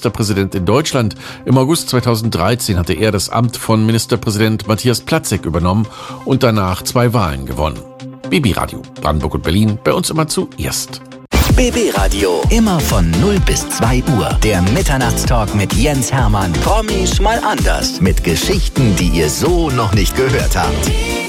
Ministerpräsident in Deutschland. Im August 2013 hatte er das Amt von Ministerpräsident Matthias Platzek übernommen und danach 2 Wahlen gewonnen. BB Radio, Brandenburg und Berlin, bei uns immer zuerst. BB Radio, immer von 0 bis 2 Uhr. Der Mitternachtstalk mit Jens Hermann. Promis mal anders. Mit Geschichten, die ihr so noch nicht gehört habt.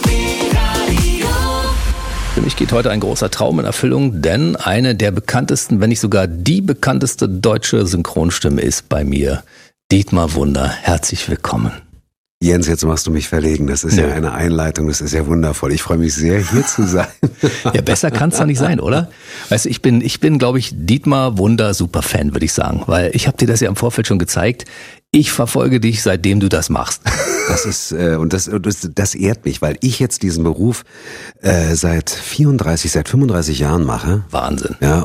Für mich geht heute ein großer Traum in Erfüllung, denn eine der bekanntesten, wenn nicht sogar die bekannteste deutsche Synchronstimme ist bei mir. Dietmar Wunder, herzlich willkommen. Jens, jetzt machst du mich verlegen. Das ist ja eine Einleitung, das ist ja wundervoll. Ich freue mich sehr, hier zu sein. Ja, besser kann es doch nicht sein, oder? Weißt du, ich bin, glaube ich, Dietmar Wunder Superfan, würde ich sagen. Weil ich habe dir das ja im Vorfeld schon gezeigt. Ich verfolge dich, seitdem du das machst. Das ist das ehrt mich, weil ich jetzt diesen Beruf seit 35 Jahren mache. Wahnsinn. Ja,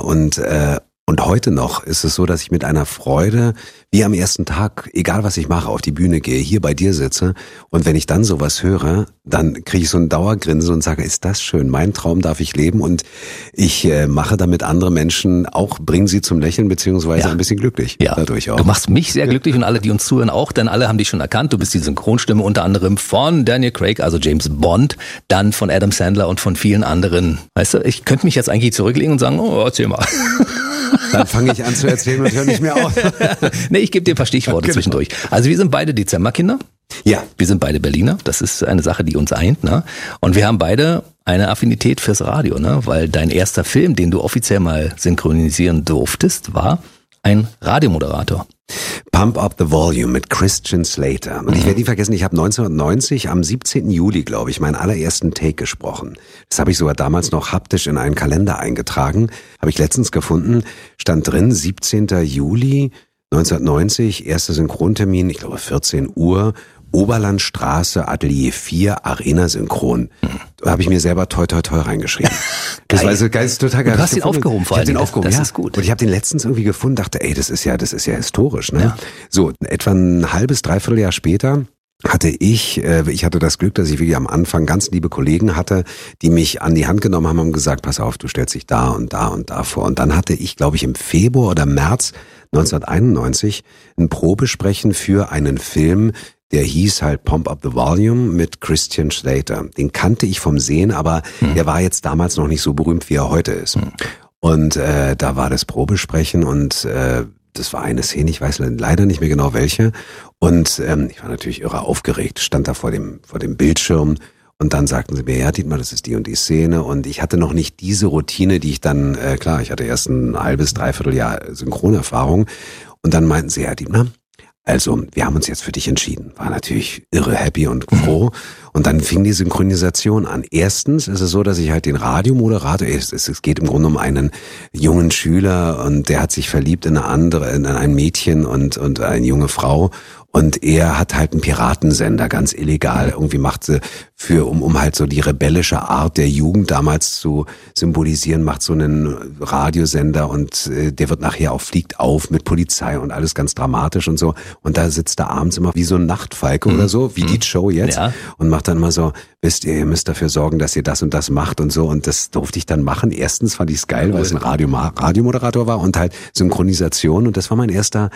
und heute noch ist es so, dass ich mit einer Freude, wie am ersten Tag, egal was ich mache, auf die Bühne gehe, hier bei dir sitze und wenn ich dann sowas höre, dann kriege ich so ein Dauergrinsen und sage, ist das schön, mein Traum darf ich leben und ich mache damit andere Menschen auch, bringen sie zum Lächeln beziehungsweise ein bisschen glücklich dadurch auch. Du machst mich sehr glücklich und alle, die uns zuhören auch, denn alle haben dich schon erkannt. Du bist die Synchronstimme unter anderem von Daniel Craig, also James Bond, dann von Adam Sandler und von vielen anderen. Weißt du, ich könnte mich jetzt eigentlich zurücklegen und sagen, oh, erzähl mal. Dann fange ich an zu erzählen und höre nicht mehr auf. Nee, ich gebe dir ein paar Stichworte zwischendurch. Also wir sind beide Dezemberkinder. Ja. Wir sind beide Berliner. Das ist eine Sache, die uns eint, ne? Und wir haben beide eine Affinität fürs Radio, ne? Weil dein erster Film, den du offiziell mal synchronisieren durftest, war ein Radiomoderator. Pump Up the Volume mit Christian Slater. Und ich werde nie vergessen, ich habe 1990 am 17. Juli, glaube ich, meinen allerersten Take gesprochen. Das habe ich sogar damals noch haptisch in einen Kalender eingetragen. Habe ich letztens gefunden, stand drin, 17. Juli 1990, erster Synchrontermin, ich glaube 14 Uhr, Oberlandstraße, Atelier 4, Arena Synchron. Da habe ich mir selber toi toi toi reingeschrieben. Das war so geil, ist total geil. Du hast ihn aufgehoben vor allem. Ich habe den aufgehoben, das ist gut. Und ich habe den letztens irgendwie gefunden, dachte, ey, das ist ja historisch, ne? Ja. So, etwa ein halbes, dreiviertel Jahr später hatte ich hatte das Glück, dass ich wirklich am Anfang ganz liebe Kollegen hatte, die mich an die Hand genommen haben und gesagt, pass auf, du stellst dich da und da und da vor. Und dann hatte ich, glaube ich, im Februar oder März 1991 ein Probesprechen für einen Film, der hieß halt Pump Up the Volume mit Christian Slater. Den kannte ich vom Sehen, aber der war jetzt damals noch nicht so berühmt, wie er heute ist. Und da war das Probesprechen und das war eine Szene, ich weiß leider nicht mehr genau welche. Und ich war natürlich irre aufgeregt, stand da vor dem Bildschirm und dann sagten sie mir, ja Dietmar, das ist die und die Szene. Und ich hatte noch nicht diese Routine, die ich dann, ich hatte erst ein halbes, dreiviertel Jahr Synchronerfahrung. Und dann meinten sie, ja Dietmar, also, wir haben uns jetzt für dich entschieden. War natürlich irre happy und froh. Und dann fing die Synchronisation an. Erstens ist es so, dass ich halt den Radiomoderator, es geht im Grunde um einen jungen Schüler und der hat sich verliebt in ein Mädchen und eine junge Frau. Und er hat halt einen Piratensender, ganz illegal, irgendwie macht sie um halt so die rebellische Art der Jugend damals zu symbolisieren, macht so einen Radiosender und der wird nachher auch fliegt auf mit Polizei und alles ganz dramatisch und so. Und da sitzt er abends immer wie so ein Nachtfalke oder so, wie die Show jetzt und macht dann immer so, wisst ihr müsst dafür sorgen, dass ihr das und das macht und so. Und das durfte ich dann machen. Erstens fand ich es geil, weil es ein Radiomoderator war und halt Synchronisation und das war mein erster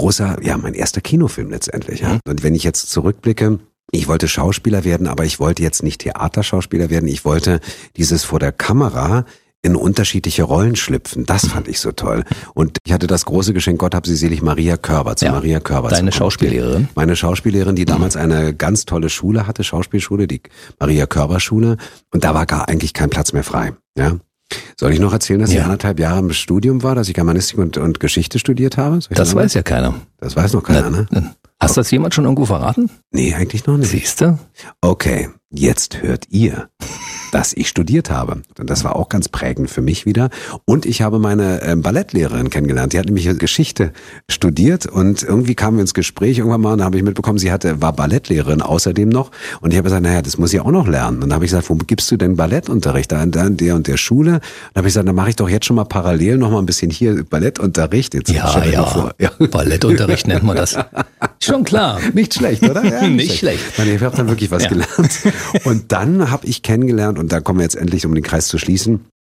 Kinofilm letztendlich. Ja. Und wenn ich jetzt zurückblicke, ich wollte Schauspieler werden, aber ich wollte jetzt nicht Theaterschauspieler werden. Ich wollte dieses vor der Kamera in unterschiedliche Rollen schlüpfen. Das fand ich so toll. Und ich hatte das große Geschenk, Gott hab sie selig, Maria Körber. Deine Schauspiellehrerin? Meine Schauspiellehrerin, die damals eine ganz tolle Schule hatte, Schauspielschule, die Maria Körber Schule. Und da war gar eigentlich kein Platz mehr frei. Ja. Soll ich noch erzählen, dass ich 1,5 Jahre im Studium war, dass ich Germanistik und Geschichte studiert habe? Das weiß ja keiner. Das weiß noch keiner, ne? Hast du das jemand schon irgendwo verraten? Nee, eigentlich noch nicht. Siehste? Okay, jetzt hört ihr, dass ich studiert habe. Und das war auch ganz prägend für mich wieder. Und ich habe meine Ballettlehrerin kennengelernt. Die hat nämlich Geschichte studiert und irgendwie kamen wir ins Gespräch irgendwann mal und da habe ich mitbekommen, sie war Ballettlehrerin außerdem noch. Und ich habe gesagt, naja, das muss ich auch noch lernen. Und dann habe ich gesagt, wo gibst du denn Ballettunterricht? Da in der und der Schule. Und dann habe ich gesagt, dann mache ich doch jetzt schon mal parallel noch mal ein bisschen hier Ballettunterricht. Jetzt ja. Ballettunterricht nennt man das. Schon klar. Nicht schlecht, oder? Ja, nicht schlecht. Ich habe dann wirklich was gelernt. Und dann habe ich kennengelernt, und da kommen wir jetzt endlich, um den Kreis zu schließen,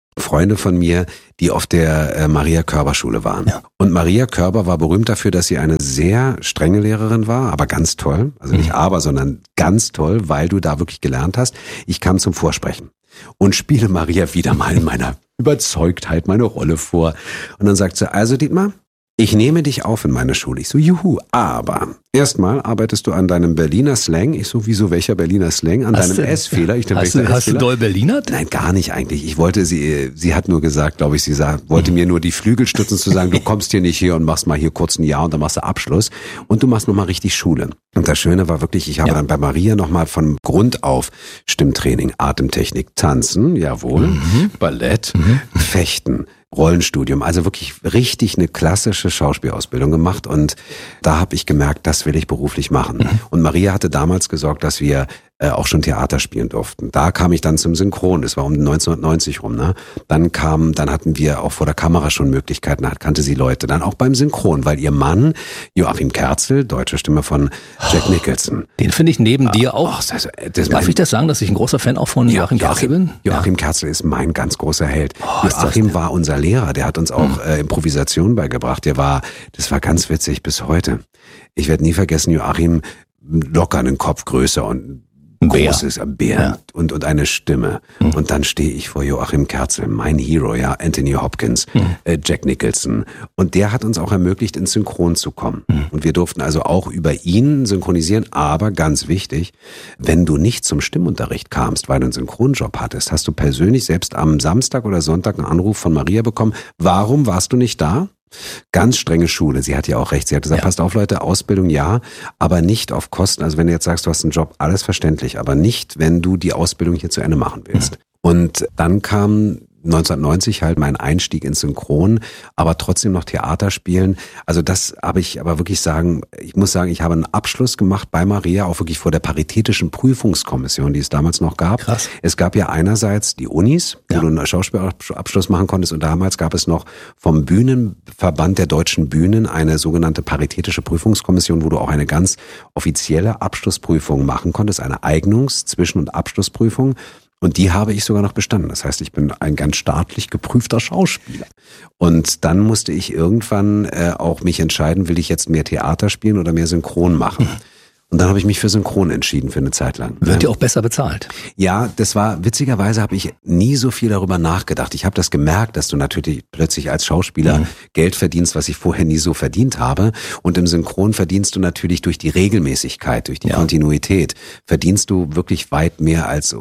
Freunde von mir, die auf der Maria Körber Schule waren. Ja. Und Maria Körber war berühmt dafür, dass sie eine sehr strenge Lehrerin war, aber ganz toll. Also nicht aber, sondern ganz toll, weil du da wirklich gelernt hast. Ich kam zum Vorsprechen und spiele Maria wieder mal in meiner Überzeugtheit meine Rolle vor. Und dann sagt sie, also Dietmar, ich nehme dich auf in meine Schule. Ich so, juhu, aber erstmal arbeitest du an deinem Berliner Slang. Ich so, wieso welcher Berliner Slang? An deinem S-Fehler. Hast du doll Berlinert? Nein, gar nicht eigentlich. Ich wollte sie hat nur gesagt, glaube ich, wollte mir nur die Flügel stützen zu sagen, du kommst hier nicht hier und machst mal hier kurz ein Jahr und dann machst du Abschluss und du machst nochmal richtig Schule. Und das Schöne war wirklich, ich habe dann bei Maria nochmal von Grund auf Stimmtraining, Atemtechnik, Tanzen, jawohl, Ballett, Fechten, Rollenstudium, also wirklich richtig eine klassische Schauspielausbildung gemacht und da habe ich gemerkt, das will ich beruflich machen. Und Maria hatte damals gesorgt, dass wir auch schon Theater spielen durften. Da kam ich dann zum Synchron, das war um 1990 rum, ne? Dann hatten wir auch vor der Kamera schon Möglichkeiten, kannte sie Leute. Dann auch beim Synchron, weil ihr Mann, Joachim Kerzel, deutsche Stimme von Jack Nicholson. Den finde ich neben dir auch. Darf ich das sagen, dass ich ein großer Fan auch von Joachim Kerzel bin? Joachim Kerzel ist mein ganz großer Held. Joachim war unser Lehrer, der hat uns auch Improvisation beigebracht. Das war ganz witzig bis heute. Ich werde nie vergessen, Joachim locker einen Kopf größer und großes Bär und eine Stimme. Und dann stehe ich vor Joachim Kerzel, mein Hero, ja, Anthony Hopkins, Jack Nicholson. Und der hat uns auch ermöglicht, ins Synchron zu kommen. Und wir durften also auch über ihn synchronisieren. Aber ganz wichtig, wenn du nicht zum Stimmunterricht kamst, weil du einen Synchronjob hattest, hast du persönlich selbst am Samstag oder Sonntag einen Anruf von Maria bekommen. Warum warst du nicht da? Ganz strenge Schule. Sie hat ja auch recht. Sie hat gesagt, passt auf Leute, Ausbildung ja, aber nicht auf Kosten. Also wenn du jetzt sagst, du hast einen Job, alles verständlich, aber nicht, wenn du die Ausbildung hier zu Ende machen willst. Und dann kam 1990 halt mein Einstieg ins Synchron, aber trotzdem noch Theater spielen. Also das habe ich aber wirklich ich muss sagen, ich habe einen Abschluss gemacht bei Maria, auch wirklich vor der paritätischen Prüfungskommission, die es damals noch gab. Krass. Es gab ja einerseits die Unis, wo du einen Schauspielabschluss machen konntest und damals gab es noch vom Bühnenverband der deutschen Bühnen eine sogenannte paritätische Prüfungskommission, wo du auch eine ganz offizielle Abschlussprüfung machen konntest, eine Eignungs-, und Abschlussprüfung. Und die habe ich sogar noch bestanden. Das heißt, ich bin ein ganz staatlich geprüfter Schauspieler. Und dann musste ich irgendwann auch mich entscheiden, will ich jetzt mehr Theater spielen oder mehr Synchron machen? Und dann habe ich mich für Synchron entschieden für eine Zeit lang. Wird ja auch besser bezahlt. Ja, witzigerweise habe ich nie so viel darüber nachgedacht. Ich habe das gemerkt, dass du natürlich plötzlich als Schauspieler Geld verdienst, was ich vorher nie so verdient habe. Und im Synchron verdienst du natürlich durch die Regelmäßigkeit, durch die Kontinuität, verdienst du wirklich weit mehr als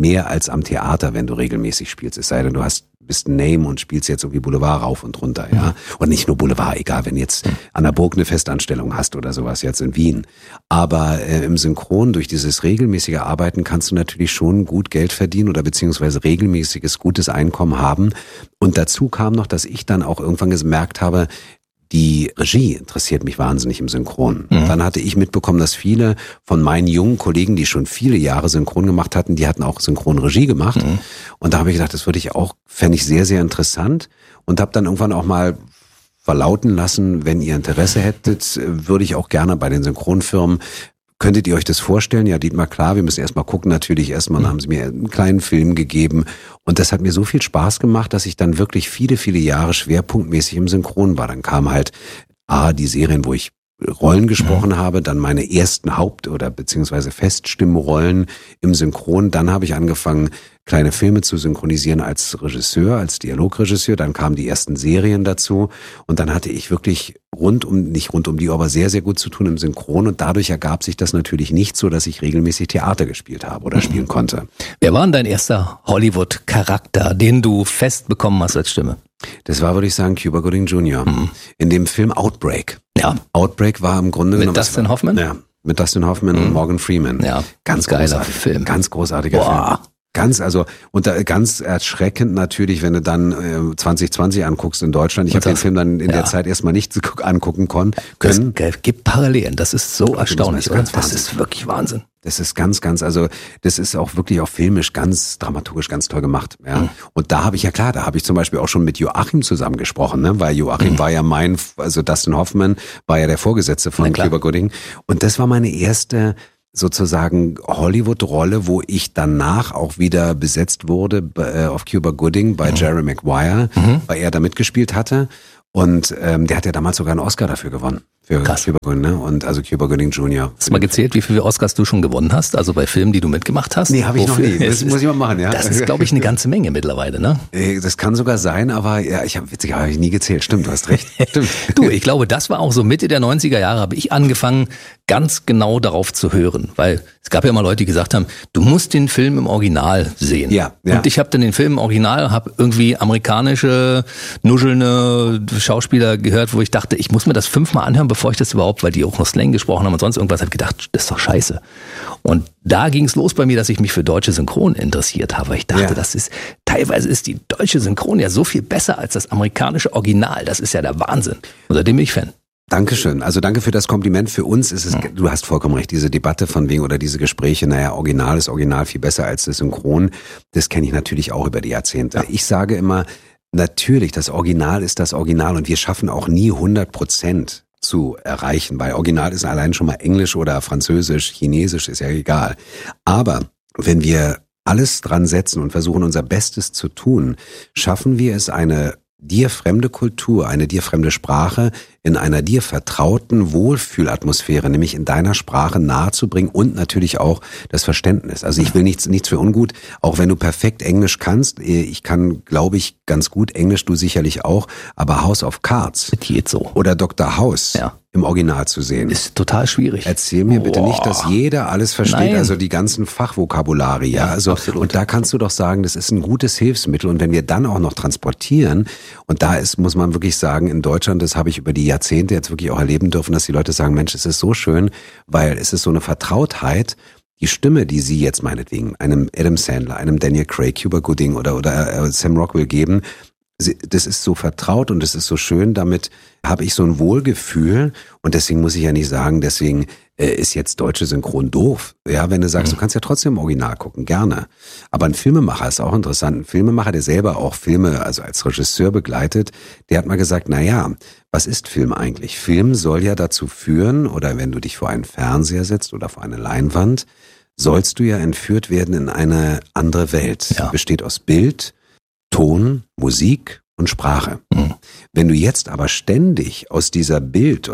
am Theater, wenn du regelmäßig spielst. Es sei denn, du bist ein Name und spielst jetzt irgendwie Boulevard rauf und runter, ja. Und nicht nur Boulevard, egal, wenn jetzt an der Burg eine Festanstellung hast oder sowas jetzt in Wien. Aber im Synchron, durch dieses regelmäßige Arbeiten kannst du natürlich schon gut Geld verdienen oder beziehungsweise regelmäßiges, gutes Einkommen haben. Und dazu kam noch, dass ich dann auch irgendwann gemerkt habe, die Regie interessiert mich wahnsinnig im Synchron. Dann hatte ich mitbekommen, dass viele von meinen jungen Kollegen, die schon viele Jahre Synchron gemacht hatten, die hatten auch Synchronregie gemacht. Und da habe ich gedacht, das fände ich sehr, sehr interessant. Und habe dann irgendwann auch mal verlauten lassen, wenn ihr Interesse hättet, würde ich auch gerne bei den Synchronfirmen. Könntet ihr euch das vorstellen? Ja, Dietmar, klar, wir müssen erstmal gucken. Natürlich, erstmal haben sie mir einen kleinen Film gegeben. Und das hat mir so viel Spaß gemacht, dass ich dann wirklich viele, viele Jahre schwerpunktmäßig im Synchron war. Dann kamen halt die Serien, wo ich Rollen gesprochen habe, dann meine ersten oder beziehungsweise Feststimmrollen im Synchron. Dann habe ich angefangen, kleine Filme zu synchronisieren als Regisseur, als Dialogregisseur. Dann kamen die ersten Serien dazu. Und dann hatte ich wirklich nicht rund um die Uhr, aber sehr, sehr gut zu tun im Synchron. Und dadurch ergab sich das natürlich nicht so, dass ich regelmäßig Theater gespielt habe oder spielen konnte. Wer war denn dein erster Hollywood-Charakter, den du fest bekommen hast als Stimme? Das war, würde ich sagen, Cuba Gooding Jr. In dem Film Outbreak. Ja. Outbreak war im Grunde genommen... Mit Dustin Hoffman? Ja, mit Dustin Hoffman und Morgan Freeman. Ja, ganz geiler Film. Ganz großartiger Film. Ganz erschreckend natürlich, wenn du dann 2020 anguckst in Deutschland. Ich habe den Film dann in der Zeit erstmal nicht angucken können. Es gibt Parallelen, das ist so erstaunlich, oder? Das ist wirklich Wahnsinn. Das ist das ist auch wirklich auch filmisch ganz dramaturgisch ganz toll gemacht. Ja. Und da habe ich zum Beispiel auch schon mit Joachim zusammen gesprochen, ne? Weil Joachim war ja Dustin Hoffman war ja der Vorgesetzte von Cuba Gooding. Und das war meine erste sozusagen Hollywood-Rolle, wo ich danach auch wieder besetzt wurde auf Cuba Gooding bei Jerry Maguire, weil er da mitgespielt hatte. Und der hat ja damals sogar einen Oscar dafür gewonnen. Für Cuba Gooding, ne? Und also Cuba Gooding Jr. Hast du mal gezählt, wie viele Oscars du schon gewonnen hast? Also bei Filmen, die du mitgemacht hast? Nee, habe ich noch nie. Das muss ich mal machen, ja. Das ist, glaube ich, eine ganze Menge mittlerweile, ne? Das kann sogar sein, aber ja, habe ich nie gezählt. Stimmt, du hast recht. Stimmt. Du, ich glaube, das war auch so Mitte der 90er Jahre, habe ich angefangen, ganz genau darauf zu hören. Weil es gab ja mal Leute, die gesagt haben, du musst den Film im Original sehen. Ja. Und ich habe dann den Film im Original, habe irgendwie amerikanische, nuschelnde Schauspieler gehört, wo ich dachte, ich muss mir das 5-mal anhören, bevor ich das überhaupt, weil die auch noch Slang gesprochen haben und sonst irgendwas, habe gedacht, das ist doch scheiße. Und da ging es los bei mir, dass ich mich für deutsche Synchron interessiert habe. Ich dachte, teilweise ist die deutsche Synchron ja so viel besser als das amerikanische Original. Das ist ja der Wahnsinn. Und seitdem bin ich Fan. Dankeschön. Also danke für das Kompliment. Für uns ist es, du hast vollkommen recht, diese Debatte von wegen oder diese Gespräche, Original ist Original viel besser als das Synchron. Das kenne ich natürlich auch über die Jahrzehnte. Ja. Ich sage immer, natürlich, das Original ist das Original und wir schaffen auch nie 100% zu erreichen, weil Original ist allein schon mal Englisch oder Französisch, Chinesisch, ist ja egal. Aber wenn wir alles dran setzen und versuchen, unser Bestes zu tun, schaffen wir es, eine dir fremde Kultur, eine dir fremde Sprache in einer dir vertrauten Wohlfühlatmosphäre, nämlich in deiner Sprache nahezubringen und natürlich auch das Verständnis. Also ich will nichts für ungut, auch wenn du perfekt Englisch kannst. Ich kann, glaube ich, ganz gut Englisch, du sicherlich auch, aber House of Cards geht so. Oder Dr. House im Original zu sehen. Ist total schwierig. Erzähl mir bitte nicht, dass jeder alles versteht, Nein. also die ganzen Fachvokabularien. Ja, also absolut. Und da kannst du doch sagen, das ist ein gutes Hilfsmittel. Und wenn wir dann auch noch transportieren, und da ist, muss man wirklich sagen, in Deutschland, das habe ich über die Jahrzehnte jetzt wirklich auch erleben dürfen, dass die Leute sagen, Mensch, es ist so schön, weil es ist so eine Vertrautheit. Die Stimme, die sie jetzt meinetwegen einem Adam Sandler, einem Daniel Craig, Cuba Gooding oder Sam Rockwell geben, das ist so vertraut und es ist so schön, damit habe ich so ein Wohlgefühl und deswegen muss ich ja nicht sagen, deswegen ist jetzt deutsche Synchron doof. Ja, wenn du sagst, du kannst ja trotzdem im Original gucken, gerne. Aber ein Filmemacher ist auch interessant. Ein Filmemacher, der selber auch Filme, also als Regisseur begleitet, der hat mal gesagt, was ist Film eigentlich? Film soll ja dazu führen, oder wenn du dich vor einen Fernseher setzt oder vor eine Leinwand, sollst du ja entführt werden in eine andere Welt. Ja. Besteht aus Bild, Ton, Musik und Sprache. Wenn du jetzt aber ständig aus diesem Bild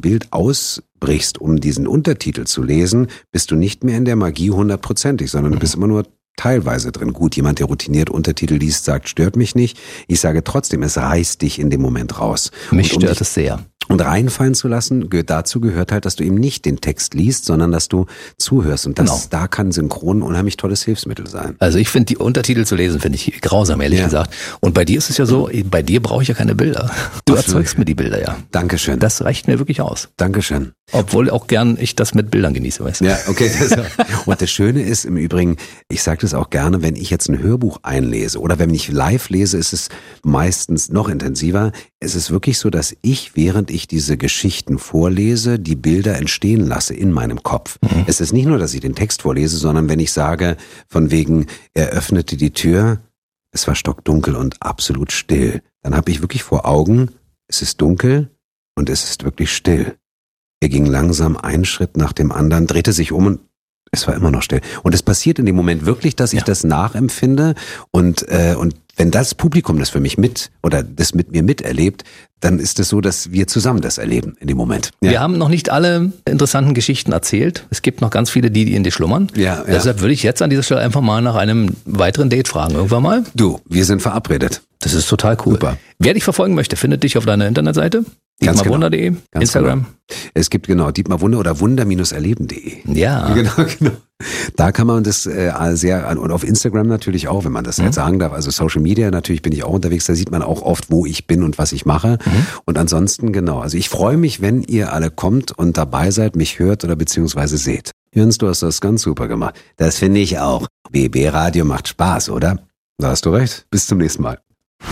ausbrichst, um diesen Untertitel zu lesen, bist du nicht mehr in der Magie 100%, sondern du bist immer nur teilweise drin. Gut, jemand, der routiniert Untertitel liest, sagt, stört mich nicht. Ich sage trotzdem, es reißt dich in dem Moment raus. Mich stört es sehr. Und reinfallen zu lassen, dazu gehört halt, dass du eben nicht den Text liest, sondern dass du zuhörst. Und da kann Synchron ein unheimlich tolles Hilfsmittel sein. Also ich finde, die Untertitel zu lesen, finde ich grausam, ehrlich gesagt. Und bei dir ist es ja so, bei dir brauche ich ja keine Bilder. Du erzeugst mir die Bilder, ja. Dankeschön. Das reicht mir wirklich aus. Dankeschön. Obwohl auch gern ich das mit Bildern genieße, weißt du? Ja, okay. Und das Schöne ist im Übrigen, ich sage das auch gerne, wenn ich jetzt ein Hörbuch einlese oder wenn ich live lese, ist es meistens noch intensiver. Es ist wirklich so, dass ich, während ich diese Geschichten vorlese, die Bilder entstehen lasse in meinem Kopf. Es ist nicht nur, dass ich den Text vorlese, sondern wenn ich sage, von wegen, er öffnete die Tür, es war stockdunkel und absolut still, dann habe ich wirklich vor Augen, es ist dunkel und es ist wirklich still. Er ging langsam einen Schritt nach dem anderen, drehte sich um und es war immer noch still. Und es passiert in dem Moment wirklich, dass ich das nachempfinde und wenn das Publikum das für mich das mit mir miterlebt, dann ist es so, dass wir zusammen das erleben in dem Moment. Ja. Wir haben noch nicht alle interessanten Geschichten erzählt. Es gibt noch ganz viele, die in dir schlummern. Ja. Deshalb würde ich jetzt an dieser Stelle einfach mal nach einem weiteren Date fragen. Irgendwann mal. Du, wir sind verabredet. Das ist total cool. Super. Wer dich verfolgen möchte, findet dich auf deiner Internetseite. dietmarwunder.de, Instagram. Genau. Es gibt Dietmar Wunder oder wunder-erleben.de. Ja. Genau. Da kann man das und auf Instagram natürlich auch, wenn man das jetzt sagen darf. Also Social Media, natürlich bin ich auch unterwegs, da sieht man auch oft, wo ich bin und was ich mache. Und ansonsten, also ich freue mich, wenn ihr alle kommt und dabei seid, mich hört oder beziehungsweise seht. Jens, du hast das ganz super gemacht. Das finde ich auch. BB Radio macht Spaß, oder? Da hast du recht. Bis zum nächsten Mal.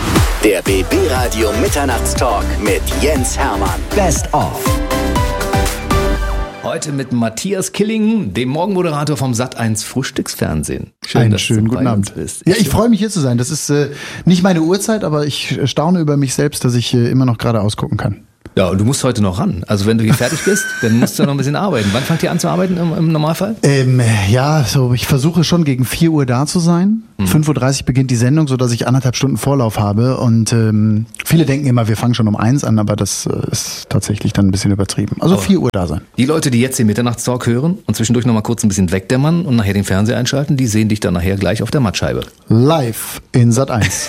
Der BB Radio Mitternachtstalk mit Jens Hermann. Best of. Heute mit Matthias Killing, dem Morgenmoderator vom Sat.1 Frühstücksfernsehen. Einen schönen guten Abend. Ja, ich freue mich hier zu sein. Das ist nicht meine Uhrzeit, aber ich staune über mich selbst, dass ich immer noch geradeaus gucken kann. Ja, und du musst heute noch ran. Also wenn du hier fertig bist, dann musst du noch ein bisschen arbeiten. Wann fangt ihr an zu arbeiten im Normalfall? Ich versuche schon gegen 4 Uhr da zu sein. 5.30 Uhr beginnt die Sendung, sodass ich 1,5 Stunden Vorlauf habe. Und viele denken immer, wir fangen schon um 1 an, aber das ist tatsächlich dann ein bisschen übertrieben. Also 4 Uhr da sein. Die Leute, die jetzt den Mitternachtstalk hören und zwischendurch noch mal kurz ein bisschen wegdämmern und nachher den Fernseher einschalten, die sehen dich dann nachher gleich auf der Mattscheibe. Live in Sat.1.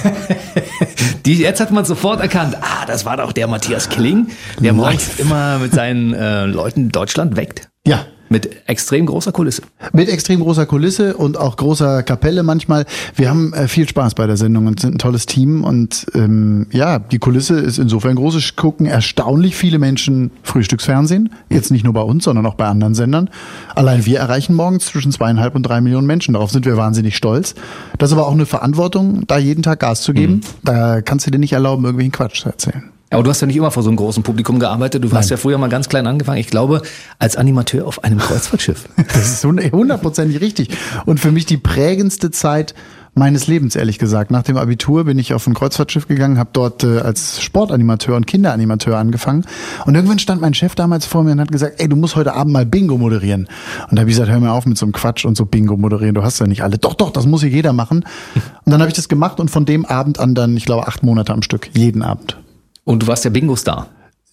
Jetzt hat man sofort erkannt, das war doch der Matthias Killing, der morgens immer mit seinen Leuten Deutschland weckt. Ja. Mit extrem großer Kulisse. Mit extrem großer Kulisse und auch großer Kapelle manchmal. Wir haben viel Spaß bei der Sendung und sind ein tolles Team. Und die Kulisse ist insofern groß. Es gucken erstaunlich viele Menschen Frühstücksfernsehen. Jetzt nicht nur bei uns, sondern auch bei anderen Sendern. Allein wir erreichen morgens zwischen 2,5 und 3 Millionen Menschen. Darauf sind wir wahnsinnig stolz. Das ist aber auch eine Verantwortung, da jeden Tag Gas zu geben. Da kannst du dir nicht erlauben, irgendwelchen Quatsch zu erzählen. Aber du hast ja nicht immer vor so einem großen Publikum gearbeitet. Du hast ja früher mal ganz klein angefangen. Ich glaube, als Animateur auf einem Kreuzfahrtschiff. Das ist 100%ig richtig. Und für mich die prägendste Zeit meines Lebens, ehrlich gesagt. Nach dem Abitur bin ich auf ein Kreuzfahrtschiff gegangen, habe dort als Sportanimateur und Kinderanimateur angefangen. Und irgendwann stand mein Chef damals vor mir und hat gesagt, du musst heute Abend mal Bingo moderieren. Und da habe ich gesagt, hör mir auf mit so einem Quatsch und so Bingo moderieren. Du hast ja nicht alle. Doch, das muss hier jeder machen. Und dann habe ich das gemacht und von dem Abend an dann, ich glaube, 8 Monate am Stück. Jeden Abend. Und du warst der Bingo-Star.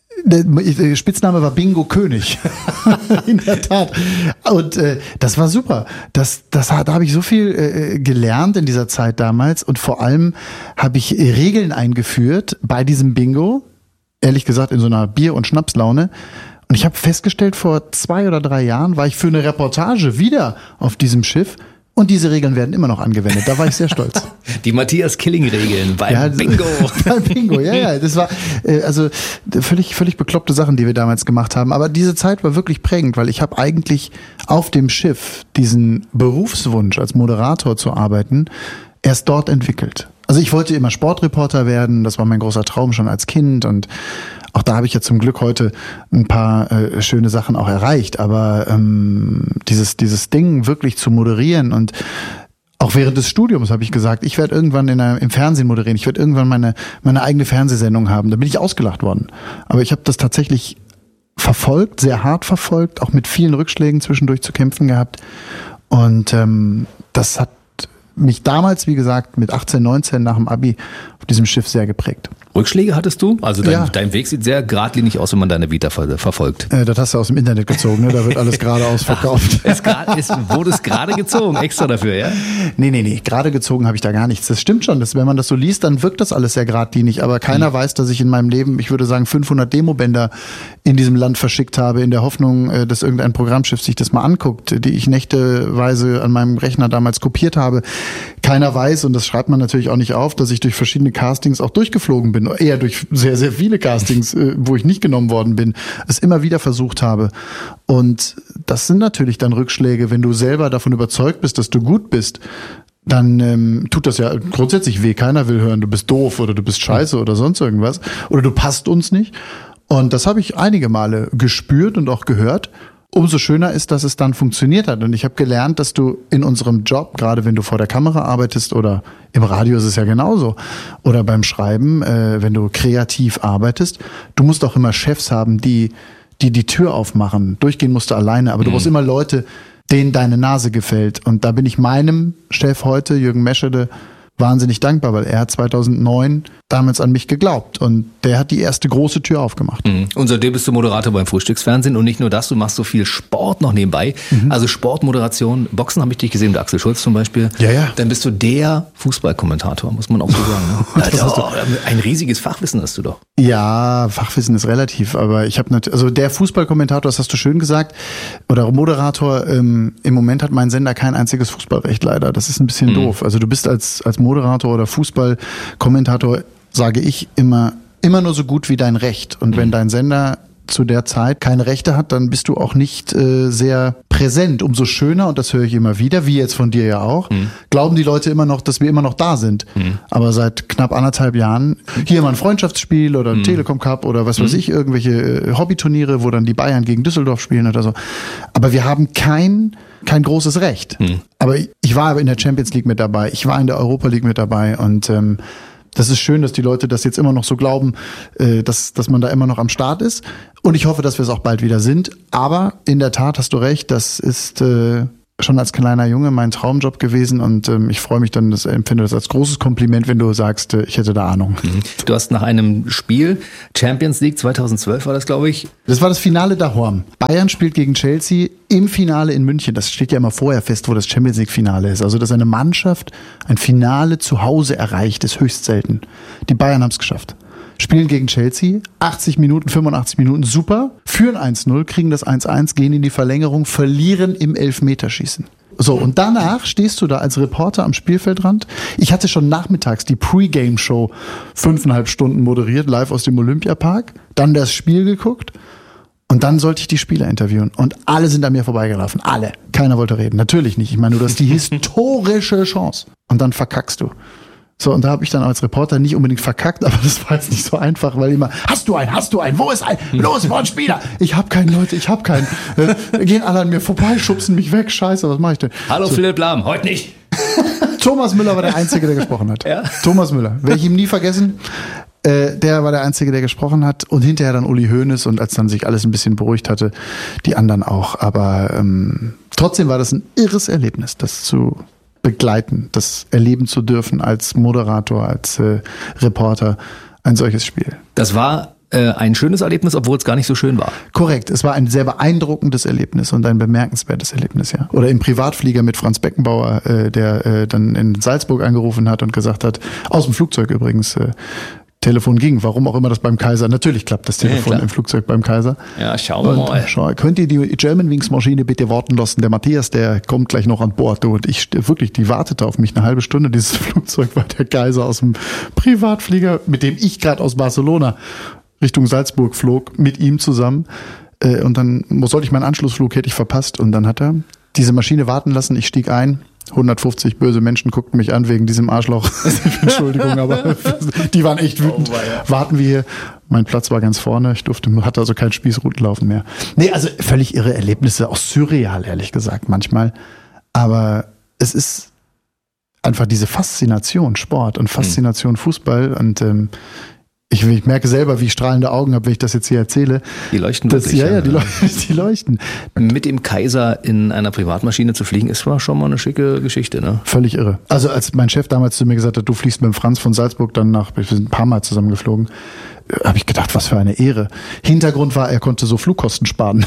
Der Spitzname war Bingo König. In der Tat. Und das war super. Da habe ich so viel gelernt in dieser Zeit damals. Und vor allem habe ich Regeln eingeführt bei diesem Bingo. Ehrlich gesagt in so einer Bier- und Schnapslaune. Und ich habe festgestellt, vor 2 oder 3 Jahren war ich für eine Reportage wieder auf diesem Schiff. Und diese Regeln werden immer noch angewendet. Da war ich sehr stolz. Die Matthias Killing-Regeln beim Bingo. Beim Bingo, ja. Das war völlig bekloppte Sachen, die wir damals gemacht haben. Aber diese Zeit war wirklich prägend, weil ich habe eigentlich auf dem Schiff diesen Berufswunsch, als Moderator zu arbeiten, erst dort entwickelt. Also ich wollte immer Sportreporter werden. Das war mein großer Traum schon als Kind. Und auch da habe ich ja zum Glück heute ein paar schöne Sachen auch erreicht. Aber dieses Ding wirklich zu moderieren und auch während des Studiums habe ich gesagt, ich werde irgendwann im Fernsehen moderieren. Ich werde irgendwann meine eigene Fernsehsendung haben. Da bin ich ausgelacht worden. Aber ich habe das tatsächlich verfolgt, sehr hart verfolgt, auch mit vielen Rückschlägen zwischendurch zu kämpfen gehabt. Und das hat mich damals, wie gesagt, mit 18, 19 nach dem Abi auf diesem Schiff sehr geprägt. Rückschläge hattest du? Also dein Weg sieht sehr geradlinig aus, wenn man deine Vita verfolgt. Das hast du aus dem Internet gezogen, ne? Da wird alles geradeaus verkauft. Wurde es gerade gezogen, extra dafür, ja? Nee, gerade gezogen habe ich da gar nichts. Das stimmt schon, wenn man das so liest, dann wirkt das alles sehr geradlinig, aber keiner weiß, dass ich in meinem Leben, ich würde sagen, 500 Demobänder in diesem Land verschickt habe, in der Hoffnung, dass irgendein Programmschiff sich das mal anguckt, die ich nächteweise an meinem Rechner damals kopiert habe. Keiner weiß, und das schreibt man natürlich auch nicht auf, dass ich durch verschiedene Castings auch durchgeflogen bin, eher durch sehr, sehr viele Castings, wo ich nicht genommen worden bin, es immer wieder versucht habe. Und das sind natürlich dann Rückschläge, wenn du selber davon überzeugt bist, dass du gut bist, dann tut das ja grundsätzlich weh. Keiner will hören, du bist doof oder du bist scheiße oder sonst irgendwas oder du passt uns nicht. Und das habe ich einige Male gespürt und auch gehört. Umso schöner ist, dass es dann funktioniert hat. Und ich habe gelernt, dass du in unserem Job, gerade wenn du vor der Kamera arbeitest oder im Radio ist es ja genauso, oder beim Schreiben, wenn du kreativ arbeitest, du musst auch immer Chefs haben, die Tür aufmachen. Durchgehen musst du alleine, aber du brauchst immer Leute, denen deine Nase gefällt. Und da bin ich meinem Chef heute, Jürgen Meschede, wahnsinnig dankbar, weil er hat 2009 damals an mich geglaubt und der hat die erste große Tür aufgemacht. Und seitdem bist du Moderator beim Frühstücksfernsehen und nicht nur das, du machst so viel Sport noch nebenbei, also Sportmoderation, Boxen habe ich dich gesehen, mit Axel Schulz zum Beispiel. Ja. Dann bist du der Fußballkommentator, muss man auch so sagen. Ne? Ein riesiges Fachwissen hast du doch. Ja, Fachwissen ist relativ, aber ich habe natürlich, also der Fußballkommentator, das hast du schön gesagt, oder Moderator, im Moment hat mein Sender kein einziges Fußballrecht leider. Das ist ein bisschen doof. Also du bist als Moderator oder Fußballkommentator, sage ich immer nur so gut wie dein Recht. Und wenn dein Sender zu der Zeit keine Rechte hat, dann bist du auch nicht sehr präsent. Umso schöner, und das höre ich immer wieder, wie jetzt von dir ja auch, glauben die Leute immer noch, dass wir immer noch da sind. Aber seit knapp 1,5 Jahren, hier mal ein Freundschaftsspiel oder ein Telekom Cup oder was weiß ich, irgendwelche Hobbyturniere, wo dann die Bayern gegen Düsseldorf spielen oder so. Aber wir haben kein großes Recht. Aber ich war in der Champions League mit dabei, ich war in der Europa League mit dabei und Das ist schön, dass die Leute das jetzt immer noch so glauben, dass man da immer noch am Start ist. Und ich hoffe, dass wir es auch bald wieder sind. Aber in der Tat hast du recht, das ist schon als kleiner Junge mein Traumjob gewesen und ich freue mich dann, empfinde das als großes Kompliment, wenn du sagst, ich hätte da Ahnung. Du hast nach einem Spiel, Champions League 2012 war das, glaube ich. Das war das Finale daheim. Bayern spielt gegen Chelsea im Finale in München. Das steht ja immer vorher fest, wo das Champions League Finale ist. Also, dass eine Mannschaft ein Finale zu Hause erreicht, ist höchst selten. Die Bayern haben es geschafft. Spielen gegen Chelsea, 85 Minuten, super, führen 1-0, kriegen das 1-1, gehen in die Verlängerung, verlieren im Elfmeterschießen. So, und danach stehst du da als Reporter am Spielfeldrand. Ich hatte schon nachmittags die Pre-Game-Show 5,5 Stunden moderiert, live aus dem Olympiapark, dann das Spiel geguckt und dann sollte ich die Spieler interviewen. Und alle sind an mir vorbeigelaufen, alle. Keiner wollte reden, natürlich nicht. Ich meine, du hast die historische Chance und dann verkackst du. So, und da habe ich dann als Reporter nicht unbedingt verkackt, aber das war jetzt nicht so einfach, weil immer, hast du einen, wo ist ein, los, wo ein Spieler? Ich hab keinen, Leute, gehen alle an mir vorbei, schubsen mich weg, scheiße, was mache ich denn? Hallo so. Philipp Lahm, heute nicht. Thomas Müller war der Einzige, der gesprochen hat. Ja? Thomas Müller, werde ich ihm nie vergessen. Der war der Einzige, der gesprochen hat und hinterher dann Uli Hoeneß und als dann sich alles ein bisschen beruhigt hatte, die anderen auch, aber trotzdem war das ein irres Erlebnis, das zu begleiten, das erleben zu dürfen als Moderator, als Reporter, ein solches Spiel. Das war ein schönes Erlebnis, obwohl es gar nicht so schön war. Korrekt, es war ein sehr beeindruckendes Erlebnis und ein bemerkenswertes Erlebnis, ja. Oder im Privatflieger mit Franz Beckenbauer, der dann in Salzburg angerufen hat und gesagt hat, aus dem Flugzeug übrigens, Telefon ging, warum auch immer das beim Kaiser, natürlich klappt das Telefon im Flugzeug beim Kaiser. Ja, schauen wir mal. Könnt ihr die Germanwings Maschine bitte warten lassen? Der Matthias, der kommt gleich noch an Bord. Und ich wirklich, die wartete auf mich eine halbe Stunde, dieses Flugzeug, war der Kaiser aus dem Privatflieger, mit dem ich gerade aus Barcelona Richtung Salzburg flog, mit ihm zusammen. Und dann sollte ich meinen Anschlussflug, hätte ich verpasst. Und dann hat er diese Maschine warten lassen, ich stieg ein. 150 böse Menschen guckten mich an wegen diesem Arschloch. Entschuldigung, aber die waren echt wütend. Warten wir hier. Mein Platz war ganz vorne. Ich hatte also kein Spießrutenlaufen mehr. Nee, also völlig irre Erlebnisse. Auch surreal, ehrlich gesagt, manchmal. Aber es ist einfach diese Faszination Sport und Faszination Fußball und ich merke selber, wie ich strahlende Augen habe, wenn ich das jetzt hier erzähle. Die leuchten wirklich. Die leuchten. Mit dem Kaiser in einer Privatmaschine zu fliegen, ist schon mal eine schicke Geschichte, ne? Völlig irre. Also als mein Chef damals zu mir gesagt hat, du fliegst mit dem Franz von Salzburg dann wir sind ein paar Mal zusammengeflogen, habe ich gedacht, was für eine Ehre. Hintergrund war, er konnte so Flugkosten sparen.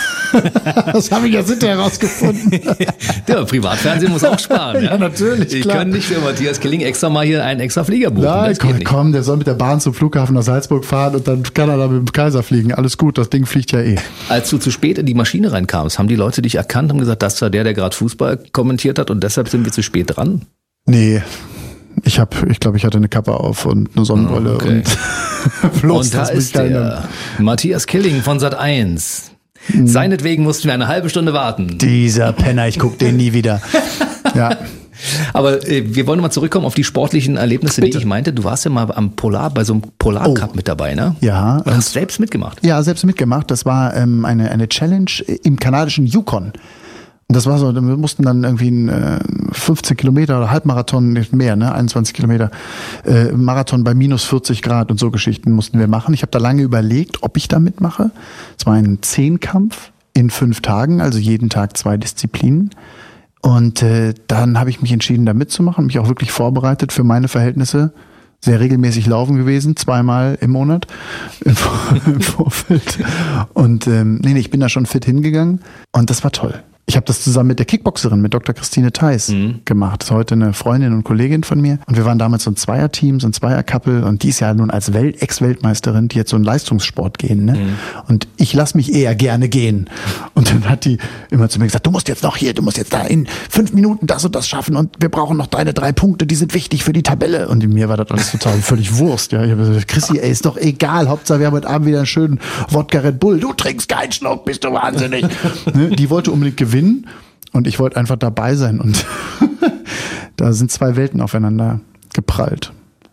Das habe ich ja hinterher herausgefunden. Der Privatfernsehen muss auch sparen. Ja, natürlich. Ich kann nicht für Matthias Killing extra mal hier einen extra Flieger buchen. Nein, komm, der soll mit der Bahn zum Flughafen nach Salzburg fahren und dann kann er da mit dem Kaiser fliegen. Alles gut, das Ding fliegt ja eh. Als du zu spät in die Maschine reinkamst, haben die Leute dich erkannt und gesagt, das war der gerade Fußball kommentiert hat und deshalb sind wir zu spät dran? Nee. Ich glaube, ich hatte eine Kappe auf und eine Sonnenbrille und bloß, und da ist der Matthias Killing von Sat.1. Seinetwegen mussten wir eine halbe Stunde warten. Dieser Penner, ich guck den nie wieder. Ja. Aber wir wollen mal zurückkommen auf die sportlichen Erlebnisse, die ich meinte. Du warst ja mal bei so einem Polarcup mit dabei, ne? Ja. Und hast selbst mitgemacht. Ja, selbst mitgemacht. Das war eine Challenge im kanadischen Yukon. Und das war so, wir mussten dann irgendwie 15 Kilometer oder Halbmarathon, nicht mehr, ne, 21 Kilometer, Marathon bei minus 40 Grad und so Geschichten mussten wir machen. Ich habe da lange überlegt, ob ich da mitmache. Es war ein 10-Kampf in 5 Tagen, also jeden Tag 2 Disziplinen. Und dann habe ich mich entschieden, da mitzumachen, mich auch wirklich vorbereitet für meine Verhältnisse. Sehr regelmäßig laufen gewesen, 2-mal im Monat im Vorfeld. Und ich bin da schon fit hingegangen und das war toll. Ich habe das zusammen mit der Kickboxerin, mit Dr. Christine Theis gemacht. Das ist heute eine Freundin und Kollegin von mir. Und wir waren damals so ein Zweierteam, so ein Zweier-Couple. Und die ist ja nun als Ex-Weltmeisterin, die jetzt so einen Leistungssport gehen. Ne? Und ich lasse mich eher gerne gehen. Und dann hat die immer zu mir gesagt, du musst jetzt da in 5 Minuten das und das schaffen. Und wir brauchen noch deine 3 Punkte, die sind wichtig für die Tabelle. Und mir war das alles total völlig Wurst. Ja. Ich habe gesagt, Chrissy, ist doch egal. Hauptsache, wir haben heute Abend wieder einen schönen Wodka Red Bull. Du trinkst keinen Schluck, bist du wahnsinnig. Ne? Die wollte unbedingt gewinnen. Und ich wollte einfach dabei sein und da sind 2 Welten aufeinander geprallt.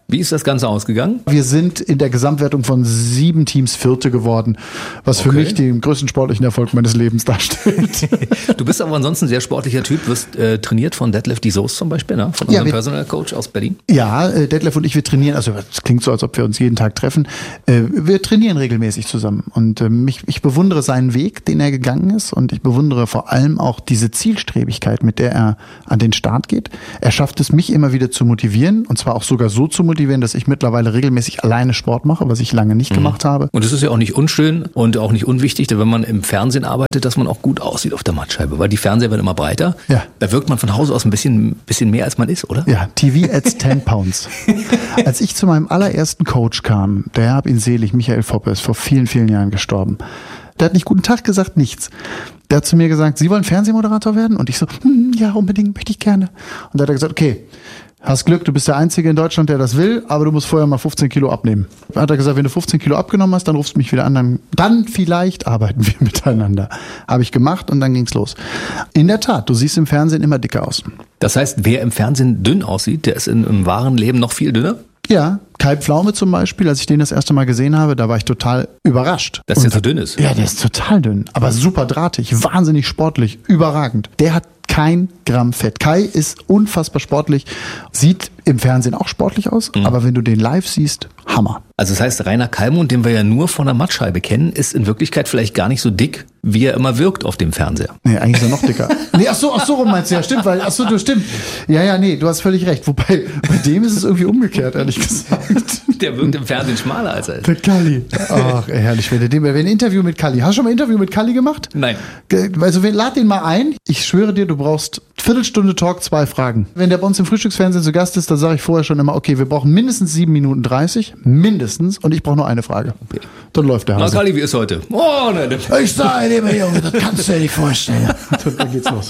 Wie ist das Ganze ausgegangen? Wir sind in der Gesamtwertung von 7 Teams Vierte geworden, was für mich den größten sportlichen Erfolg meines Lebens darstellt. Du bist aber ansonsten ein sehr sportlicher Typ, wirst trainiert von Detlef die Soest zum Beispiel, ne? Von unserem Personal Coach aus Berlin. Ja, Detlef und ich, wir trainieren, also es klingt so, als ob wir uns jeden Tag treffen. Wir trainieren regelmäßig zusammen und ich bewundere seinen Weg, den er gegangen ist, und ich bewundere vor allem auch diese Zielstrebigkeit, mit der er an den Start geht. Er schafft es, mich immer wieder zu motivieren, und zwar auch sogar so zu motivieren, dass ich mittlerweile regelmäßig alleine Sport mache, was ich lange nicht gemacht habe. Und es ist ja auch nicht unschön und auch nicht unwichtig, wenn man im Fernsehen arbeitet, dass man auch gut aussieht auf der Mattscheibe, weil die Fernseher werden immer breiter. Ja. Da wirkt man von Hause aus ein bisschen mehr, als man ist, oder? Ja, TV adds 10 pounds. Als ich zu meinem allerersten Coach kam, der hab ihn selig, Michael Foppe, ist vor vielen, vielen Jahren gestorben. Der hat nicht guten Tag gesagt, nichts. Der hat zu mir gesagt, Sie wollen Fernsehmoderator werden? Und ich so, ja, unbedingt, möchte ich gerne. Und da hat er gesagt, okay, hast Glück, du bist der Einzige in Deutschland, der das will, aber du musst vorher mal 15 Kilo abnehmen. Da hat er gesagt, wenn du 15 Kilo abgenommen hast, dann rufst du mich wieder an, dann vielleicht arbeiten wir miteinander. Habe ich gemacht und dann ging's los. In der Tat, du siehst im Fernsehen immer dicker aus. Das heißt, wer im Fernsehen dünn aussieht, der ist im wahren Leben noch viel dünner? Ja, Kai Pflaume zum Beispiel, als ich den das erste Mal gesehen habe, da war ich total überrascht. Dass der so dünn ist? Ja, der ist total dünn, aber super drahtig, wahnsinnig sportlich, überragend. Der hat kein Gramm Fett. Kai ist unfassbar sportlich, sieht im Fernsehen auch sportlich aus, aber wenn du den live siehst, Hammer. Also das heißt, Rainer Kallmund, den wir ja nur von der Mattscheibe kennen, ist in Wirklichkeit vielleicht gar nicht so dick, wie er immer wirkt auf dem Fernseher. Nee, eigentlich ist er noch dicker. Nee, ach so rum meinst du, ja, stimmt, du stimmt. Ja, nee, du hast völlig recht. Wobei, bei dem ist es irgendwie umgekehrt, ehrlich gesagt. Der wirkt im Fernsehen schmaler als er ist. Der Kalli. Ach, herrlich, wenn ein Interview mit Kalli. Hast du schon mal ein Interview mit Kalli gemacht? Nein. Also, lad den mal ein. Ich schwöre dir, du brauchst Viertelstunde Talk, 2 Fragen. Wenn der bei uns im Frühstücksfernsehen zu Gast ist, dann sage ich vorher schon immer, okay, wir brauchen mindestens 7 Minuten 30, mindestens, und ich brauche nur eine Frage. Okay. Dann läuft der Hase. Na, Kalli, wie ist heute? Oh, nein. Ich sage dir, Junge, das kannst du dir nicht vorstellen. Dann geht's los.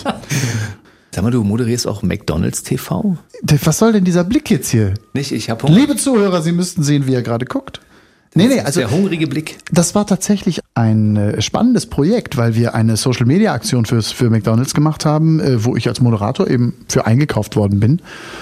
Sag mal, du moderierst auch McDonald's TV? Was soll denn dieser Blick jetzt hier? Nicht, ich hab Hunger. Liebe Zuhörer, Sie müssten sehen, wie er gerade guckt. Nee, also der hungrige Blick. Das war tatsächlich ein spannendes Projekt, weil wir eine Social-Media-Aktion für McDonald's gemacht haben, wo ich als Moderator eben für eingekauft worden bin.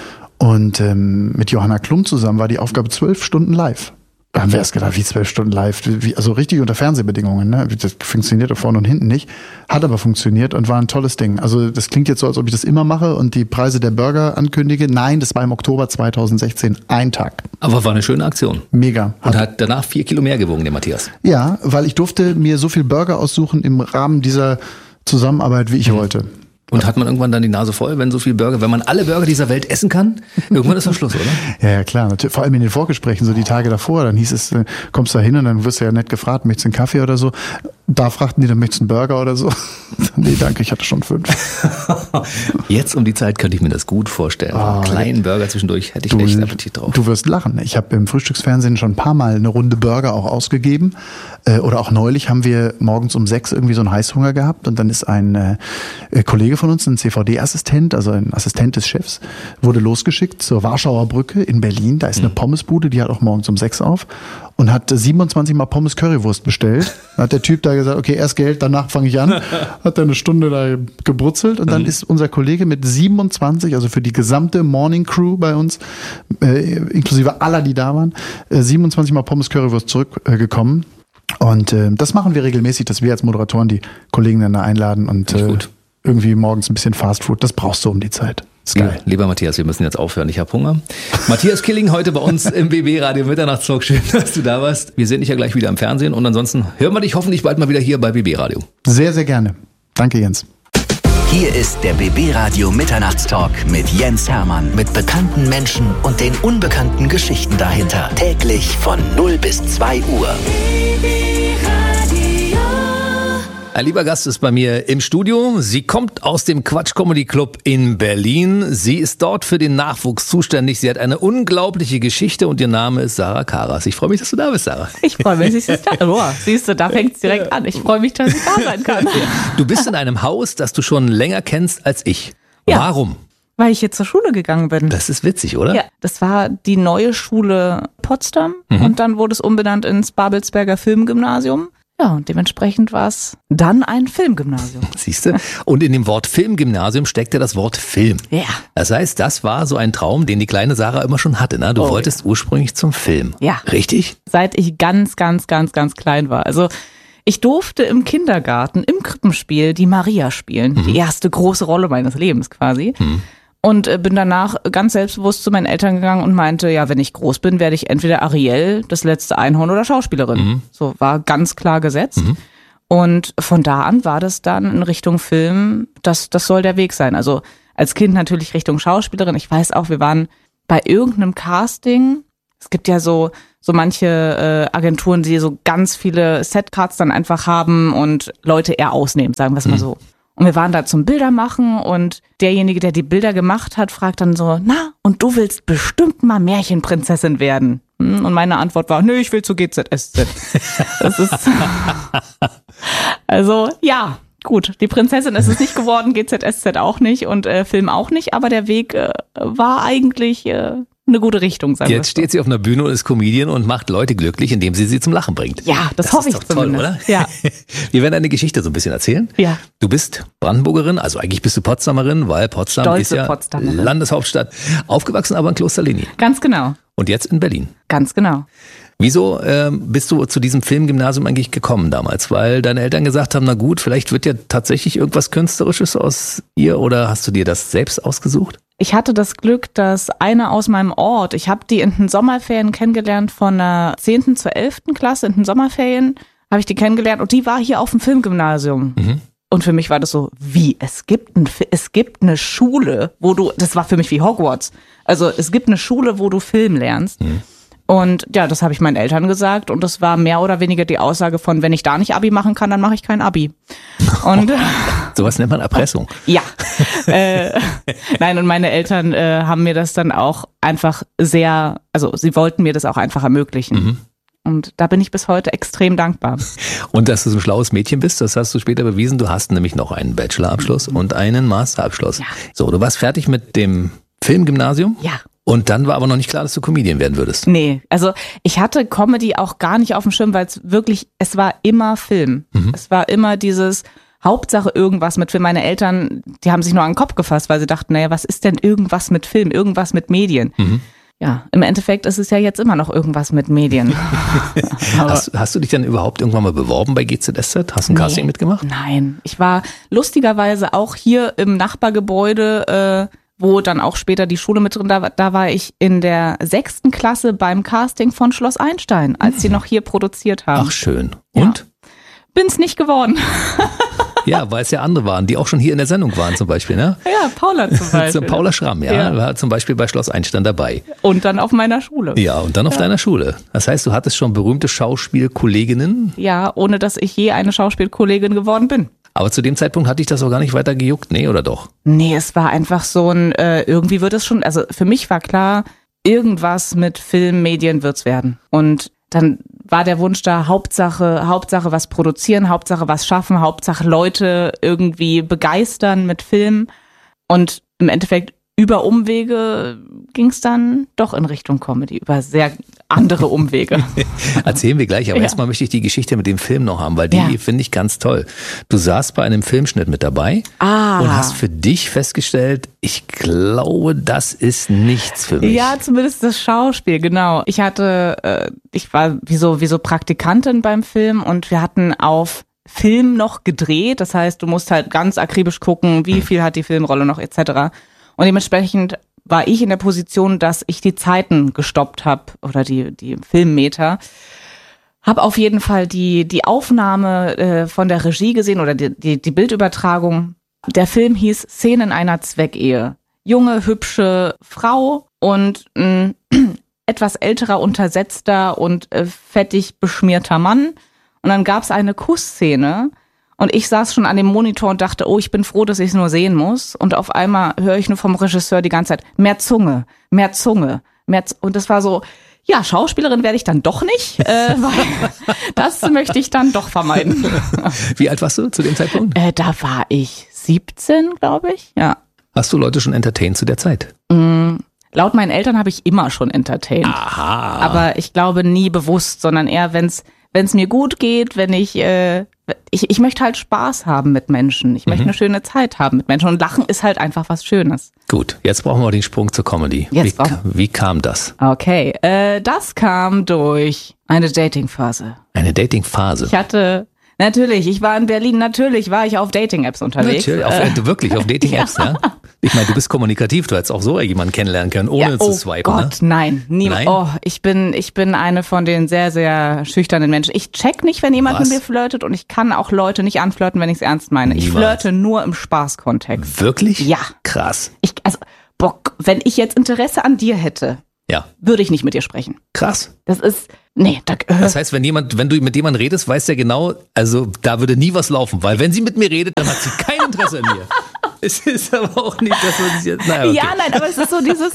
Und mit Johanna Klum zusammen war die Aufgabe 12 Stunden live. Da haben wir erst gedacht, wie 12 Stunden live, also richtig unter Fernsehbedingungen, ne? Das funktionierte vorne und hinten nicht, hat aber funktioniert und war ein tolles Ding. Also das klingt jetzt so, als ob ich das immer mache und die Preise der Burger ankündige. Nein, das war im Oktober 2016, ein Tag. Aber war eine schöne Aktion. Mega. Und hat danach 4 Kilo mehr gewogen, der Matthias. Ja, weil ich durfte mir so viel Burger aussuchen im Rahmen dieser Zusammenarbeit, wie ich wollte. Und hat man irgendwann dann die Nase voll, wenn man alle Burger dieser Welt essen kann? Irgendwann ist das Schluss, oder? Ja, klar. Natürlich. Vor allem in den Vorgesprächen, so die Tage davor. Dann hieß es, kommst da hin und dann wirst du ja nett gefragt, möchtest du einen Kaffee oder so? Da fragten die, dann möchtest du einen Burger oder so? Nee, danke, ich hatte schon 5. Jetzt um die Zeit könnte ich mir das gut vorstellen. Einen kleinen Burger zwischendurch hätte ich echt Appetit drauf. Du wirst lachen. Ich habe im Frühstücksfernsehen schon ein paar Mal eine Runde Burger auch ausgegeben. Oder auch neulich haben wir morgens um 6 irgendwie so einen Heißhunger gehabt und dann ist ein Kollege von uns, ein CVD-Assistent, also ein Assistent des Chefs, wurde losgeschickt zur Warschauer Brücke in Berlin. Da ist eine Pommesbude, die hat auch morgens um 6 auf und hat 27 Mal Pommes Currywurst bestellt. Da hat der Typ da gesagt, okay, erst Geld, danach fange ich an. Hat er eine Stunde da gebrutzelt und dann ist unser Kollege mit 27, also für die gesamte Morning Crew bei uns, inklusive aller, die da waren, 27 Mal Pommes Currywurst zurückgekommen. Und das machen wir regelmäßig, dass wir als Moderatoren die Kollegen dann da einladen und irgendwie morgens ein bisschen Fastfood. Das brauchst du um die Zeit. Ist geil. Ja, lieber Matthias, wir müssen jetzt aufhören. Ich habe Hunger. Matthias Killing heute bei uns im BB Radio Mitternachtstalk. Schön, dass du da warst. Wir sehen dich ja gleich wieder im Fernsehen und ansonsten hören wir dich hoffentlich bald mal wieder hier bei BB Radio. Sehr, sehr gerne. Danke, Jens. Hier ist der BB Radio Mitternachtstalk mit Jens Hermann. Mit bekannten Menschen und den unbekannten Geschichten dahinter. Täglich von 0 bis 2 Uhr. Ein lieber Gast ist bei mir im Studio. Sie kommt aus dem Quatsch Comedy Club in Berlin. Sie ist dort für den Nachwuchs zuständig. Sie hat eine unglaubliche Geschichte und ihr Name ist Sarah Karas. Ich freue mich, dass du da bist, Sarah. Ich freue mich, dass ich da bin. Siehst du, da fängt es direkt an. Ich freue mich, dass ich da sein kann. Du bist in einem Haus, das du schon länger kennst als ich. Ja. Warum? Weil ich hier zur Schule gegangen bin. Das ist witzig, oder? Ja, das war die neue Schule Potsdam und dann wurde es umbenannt ins Babelsberger Filmgymnasium. Ja, und dementsprechend war es dann ein Filmgymnasium. Siehst du? Und in dem Wort Filmgymnasium steckte das Wort Film. Ja. Das heißt, das war so ein Traum, den die kleine Sarah immer schon hatte. Ne? Du wolltest ursprünglich zum Film. Ja. Richtig? Seit ich ganz klein war. Also ich durfte im Kindergarten, im Krippenspiel die Maria spielen. Die erste große Rolle meines Lebens quasi. Und bin danach ganz selbstbewusst zu meinen Eltern gegangen und meinte, ja, wenn ich groß bin, werde ich entweder Ariel, das letzte Einhorn oder Schauspielerin. So war ganz klar gesetzt. Und von da an war das dann in Richtung Film, das soll der Weg sein. Also als Kind natürlich Richtung Schauspielerin. Ich weiß auch, wir waren bei irgendeinem Casting. Es gibt ja so manche Agenturen, die so ganz viele Setcards dann einfach haben und Leute eher ausnehmen, sagen wir es mal so. Und wir waren da zum Bildermachen und derjenige, der die Bilder gemacht hat, fragt dann so, na, und du willst bestimmt mal Märchenprinzessin werden? Und meine Antwort war, nö, ich will zu GZSZ. Das ist, also, ja, gut, die Prinzessin ist es nicht geworden, GZSZ auch nicht und Film auch nicht, aber der Weg war eigentlich eine gute Richtung, sagen wir. Jetzt steht sie auf einer Bühne und ist Comedian und macht Leute glücklich, indem sie zum Lachen bringt. Ja, das hoffe ich ist doch toll, oder? Ja. Wir werden deine Geschichte so ein bisschen erzählen. Ja. Du bist Brandenburgerin, also eigentlich bist du Potsdamerin, weil Potsdam Stolze ist ja Potsdamerin. Landeshauptstadt. Aufgewachsen aber in Klosterlini. Ganz genau. Und jetzt in Berlin. Ganz genau. Wieso bist du zu diesem Filmgymnasium eigentlich gekommen damals? Weil deine Eltern gesagt haben, na gut, vielleicht wird ja tatsächlich irgendwas Künstlerisches aus ihr, oder hast du dir das selbst ausgesucht? Ich hatte das Glück, dass eine aus meinem Ort, ich habe die in den Sommerferien kennengelernt, von der 10. zur 11. Klasse, in den Sommerferien habe ich die kennengelernt und die war hier auf dem Filmgymnasium. Und für mich war das so, wie, es gibt eine Schule, wo du, das war für mich wie Hogwarts, also es gibt eine Schule, wo du Film lernst. Und ja, das habe ich meinen Eltern gesagt und das war mehr oder weniger die Aussage von, wenn ich da nicht Abi machen kann, dann mache ich kein Abi. Und sowas nennt man Erpressung. Ja. Nein, und meine Eltern haben mir das dann auch einfach sehr, also sie wollten mir das auch einfach ermöglichen. Und da bin ich bis heute extrem dankbar. Und dass du so ein schlaues Mädchen bist, das hast du später bewiesen. Du hast nämlich noch einen Bachelorabschluss und einen Masterabschluss. Ja. So, du warst fertig mit dem Filmgymnasium? Ja. Und dann war aber noch nicht klar, dass du Comedian werden würdest. Nee, also ich hatte Comedy auch gar nicht auf dem Schirm, weil es war immer Film. Es war immer dieses Hauptsache irgendwas mit Film. Meine Eltern, die haben sich nur an den Kopf gefasst, weil sie dachten, naja, was ist denn irgendwas mit Film, irgendwas mit Medien? Ja, im Endeffekt ist es ja jetzt immer noch irgendwas mit Medien. Hast du dich dann überhaupt irgendwann mal beworben bei GZSZ? Hast du ein Casting mitgemacht? Nein, ich war lustigerweise auch hier im Nachbargebäude, wo dann auch später die Schule mit drin war. Da war ich in der 6. Klasse beim Casting von Schloss Einstein, als sie noch hier produziert haben. Ach schön. Und? Ja. Bin's nicht geworden. Ja, weil es ja andere waren, die auch schon hier in der Sendung waren zum Beispiel, ne? Ja, Paula zum Beispiel. Paula Schramm, ja, war zum Beispiel bei Schloss Einstein dabei. Und dann auf meiner Schule. Ja, und dann auf deiner Schule. Das heißt, du hattest schon berühmte Schauspielkolleginnen? Ja, ohne dass ich je eine Schauspielkollegin geworden bin. Aber zu dem Zeitpunkt hatte ich das auch gar nicht weiter gejuckt, nee, oder doch? Nee, es war einfach so ein, irgendwie wird es schon, also für mich war klar, irgendwas mit Film, Medien wird's werden. Und dann war der Wunsch da, Hauptsache was produzieren, Hauptsache was schaffen, Hauptsache Leute irgendwie begeistern mit Film. Und im Endeffekt über Umwege ging es dann doch in Richtung Comedy, über sehr andere Umwege. Erzählen wir gleich, aber erstmal möchte ich die Geschichte mit dem Film noch haben, weil die finde ich ganz toll. Du saßt bei einem Filmschnitt mit dabei und hast für dich festgestellt, ich glaube, das ist nichts für mich. Ja, zumindest das Schauspiel, genau. Ich war wie so Praktikantin beim Film und wir hatten auf Film noch gedreht. Das heißt, du musst halt ganz akribisch gucken, wie viel hat die Filmrolle noch etc. Und dementsprechend war ich in der Position, dass ich die Zeiten gestoppt habe oder die Filmmeter. Habe auf jeden Fall die Aufnahme von der Regie gesehen oder die Bildübertragung. Der Film hieß Szenen einer Zweckehe. Junge, hübsche Frau und ein etwas älterer, untersetzter und fettig beschmierter Mann. Und dann gab es eine Kussszene. Und ich saß schon an dem Monitor und dachte, oh, ich bin froh, dass ich es nur sehen muss. Und auf einmal höre ich nur vom Regisseur die ganze Zeit, mehr Zunge, mehr Zunge, und das war so, ja, Schauspielerin werde ich dann doch nicht, weil das möchte ich dann doch vermeiden. Wie alt warst du zu dem Zeitpunkt? Da war ich 17, glaube ich, ja. Hast du Leute schon entertained zu der Zeit? Laut meinen Eltern habe ich immer schon entertained. Aha. Aber ich glaube nie bewusst, sondern eher, wenn wenn es mir gut geht, wenn ich möchte halt Spaß haben mit Menschen. Ich möchte eine schöne Zeit haben mit Menschen. Und Lachen ist halt einfach was Schönes. Gut, jetzt brauchen wir den Sprung zur Comedy. Wie kam das? Okay, das kam durch eine Dating-Phase. Eine Dating-Phase? Ich war in Berlin, natürlich war ich auf Dating-Apps unterwegs. Natürlich, wirklich auf Dating-Apps, ja? Ich meine, du bist kommunikativ, du hättest auch so jemanden kennenlernen können, ohne zu swipen. Oh Gott, nein. Nein? Oh, ich bin eine von den sehr, sehr schüchternen Menschen. Ich check nicht, wenn jemand mit mir flirtet und ich kann auch Leute nicht anflirten, wenn ich es ernst meine. Niemals. Ich flirte nur im Spaßkontext. Wirklich? Ja. Krass. Wenn ich jetzt Interesse an dir hätte, würde ich nicht mit dir sprechen. Krass. Das ist, Das heißt, wenn du mit jemandem redest, weiß der genau, also da würde nie was laufen, weil wenn sie mit mir redet, dann hat sie kein Interesse an mir. Es ist aber auch nicht, dass man sich jetzt, naja, okay. Ja, nein, aber es ist so dieses,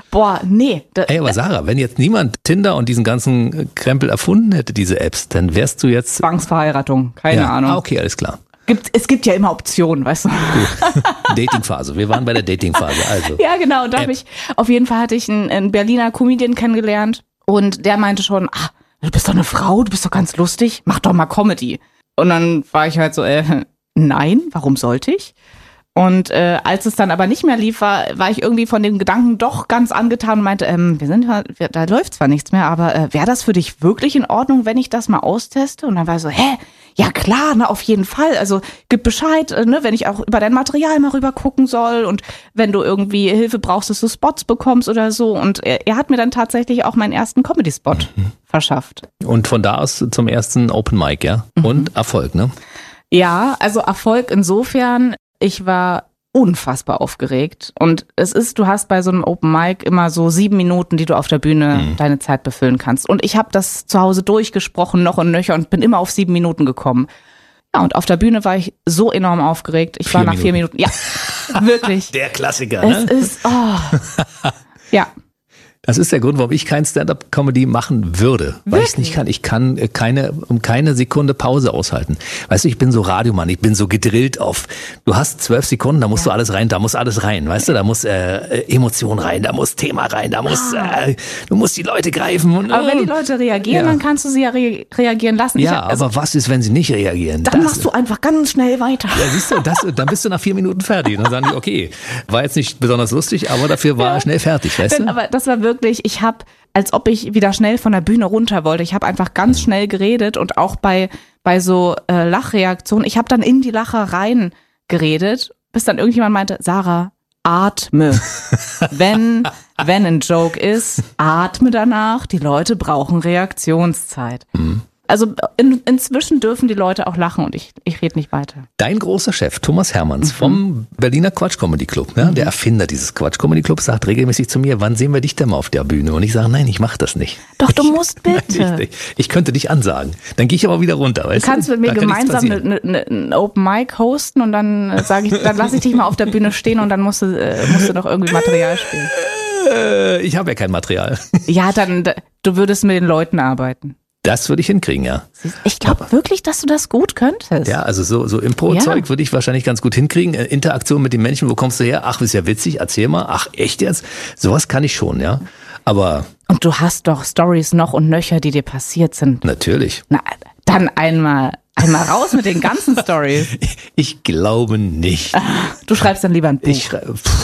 Ey, aber Sarah, wenn jetzt niemand Tinder und diesen ganzen Krempel erfunden hätte, diese Apps, dann wärst du jetzt... Zwangsverheiratung, keine Ahnung. Ah, okay, alles klar. Es gibt ja immer Optionen, weißt du. Datingphase, wir waren bei der Datingphase, also. Ja, genau, auf jeden Fall hatte ich einen Berliner Comedian kennengelernt und der meinte schon, du bist doch eine Frau, du bist doch ganz lustig, mach doch mal Comedy. Und dann war ich halt so, nein, warum sollte ich? Und als es dann aber nicht mehr lief, war ich irgendwie von dem Gedanken doch ganz angetan und meinte, da läuft zwar nichts mehr, aber wäre das für dich wirklich in Ordnung, wenn ich das mal austeste? Und dann war ich so, ja klar, auf jeden Fall. Also gib Bescheid, wenn ich auch über dein Material mal rüber gucken soll und wenn du irgendwie Hilfe brauchst, dass du Spots bekommst oder so. Und er hat mir dann tatsächlich auch meinen ersten Comedy-Spot verschafft. Und von da aus zum ersten Open Mic, ja? Und Erfolg, ne? Ja, also Erfolg insofern, ich war unfassbar aufgeregt und du hast bei so einem Open Mic immer so 7 Minuten, die du auf der Bühne deine Zeit befüllen kannst. Und ich habe das zu Hause durchgesprochen, noch und nöcher und bin immer auf 7 Minuten gekommen. Ja, und auf der Bühne war ich so enorm aufgeregt. Ich war nach 4 Minuten. Ja, wirklich. Der Klassiker, ne? Es ist, ja. Das ist der Grund, warum ich kein Stand-up-Comedy machen würde. Weil ich es nicht kann. Ich kann keine Sekunde Pause aushalten. Weißt du, ich bin so Radiomann, ich bin so gedrillt auf, du hast 12 Sekunden, da musst du alles rein, da muss alles rein. Weißt du, da muss Emotion rein, da muss Thema rein, da muss, du musst die Leute greifen. Aber wenn die Leute reagieren, dann kannst du sie ja reagieren lassen. Ja, aber was ist, wenn sie nicht reagieren? Dann machst du einfach ganz schnell weiter. Ja, siehst du, dann bist du nach 4 Minuten fertig. Und dann sagen die, okay, war jetzt nicht besonders lustig, aber dafür war er schnell fertig, weißt du? Aber das war wirklich, ich habe, als ob ich wieder schnell von der Bühne runter wollte. Ich habe einfach ganz schnell geredet und auch bei so Lachreaktionen. Ich habe dann in die Lacher rein geredet, bis dann irgendjemand meinte, Sarah, atme. Wenn ein Joke ist, atme danach. Die Leute brauchen Reaktionszeit. Also inzwischen dürfen die Leute auch lachen und ich rede nicht weiter. Dein großer Chef, Thomas Hermanns vom Berliner Quatsch Comedy Club, ne? Der Erfinder dieses Quatsch Comedy Clubs, sagt regelmäßig zu mir, wann sehen wir dich denn mal auf der Bühne? Und ich sage, nein, ich mache das nicht. Doch, du musst bitte. Ich könnte dich ansagen. Dann gehe ich aber wieder runter. Weißt du kannst mit mir gemeinsam ein Open Mic hosten und dann sage ich, dann lasse ich dich mal auf der Bühne stehen und dann musst du noch irgendwie Material spielen. Ich habe ja kein Material. Ja, dann du würdest mit den Leuten arbeiten. Das würde ich hinkriegen, ja. Ich glaube wirklich, dass du das gut könntest. Ja, also so Impro-Zeug würde ich wahrscheinlich ganz gut hinkriegen. Interaktion mit den Menschen, wo kommst du her? Ach, ist ja witzig, erzähl mal. Ach, echt jetzt? Sowas kann ich schon, ja. Aber... Und du hast doch Stories noch und nöcher, die dir passiert sind. Natürlich. Na, dann einmal raus mit den ganzen Stories. Ich glaube nicht. Du schreibst dann lieber ein Buch.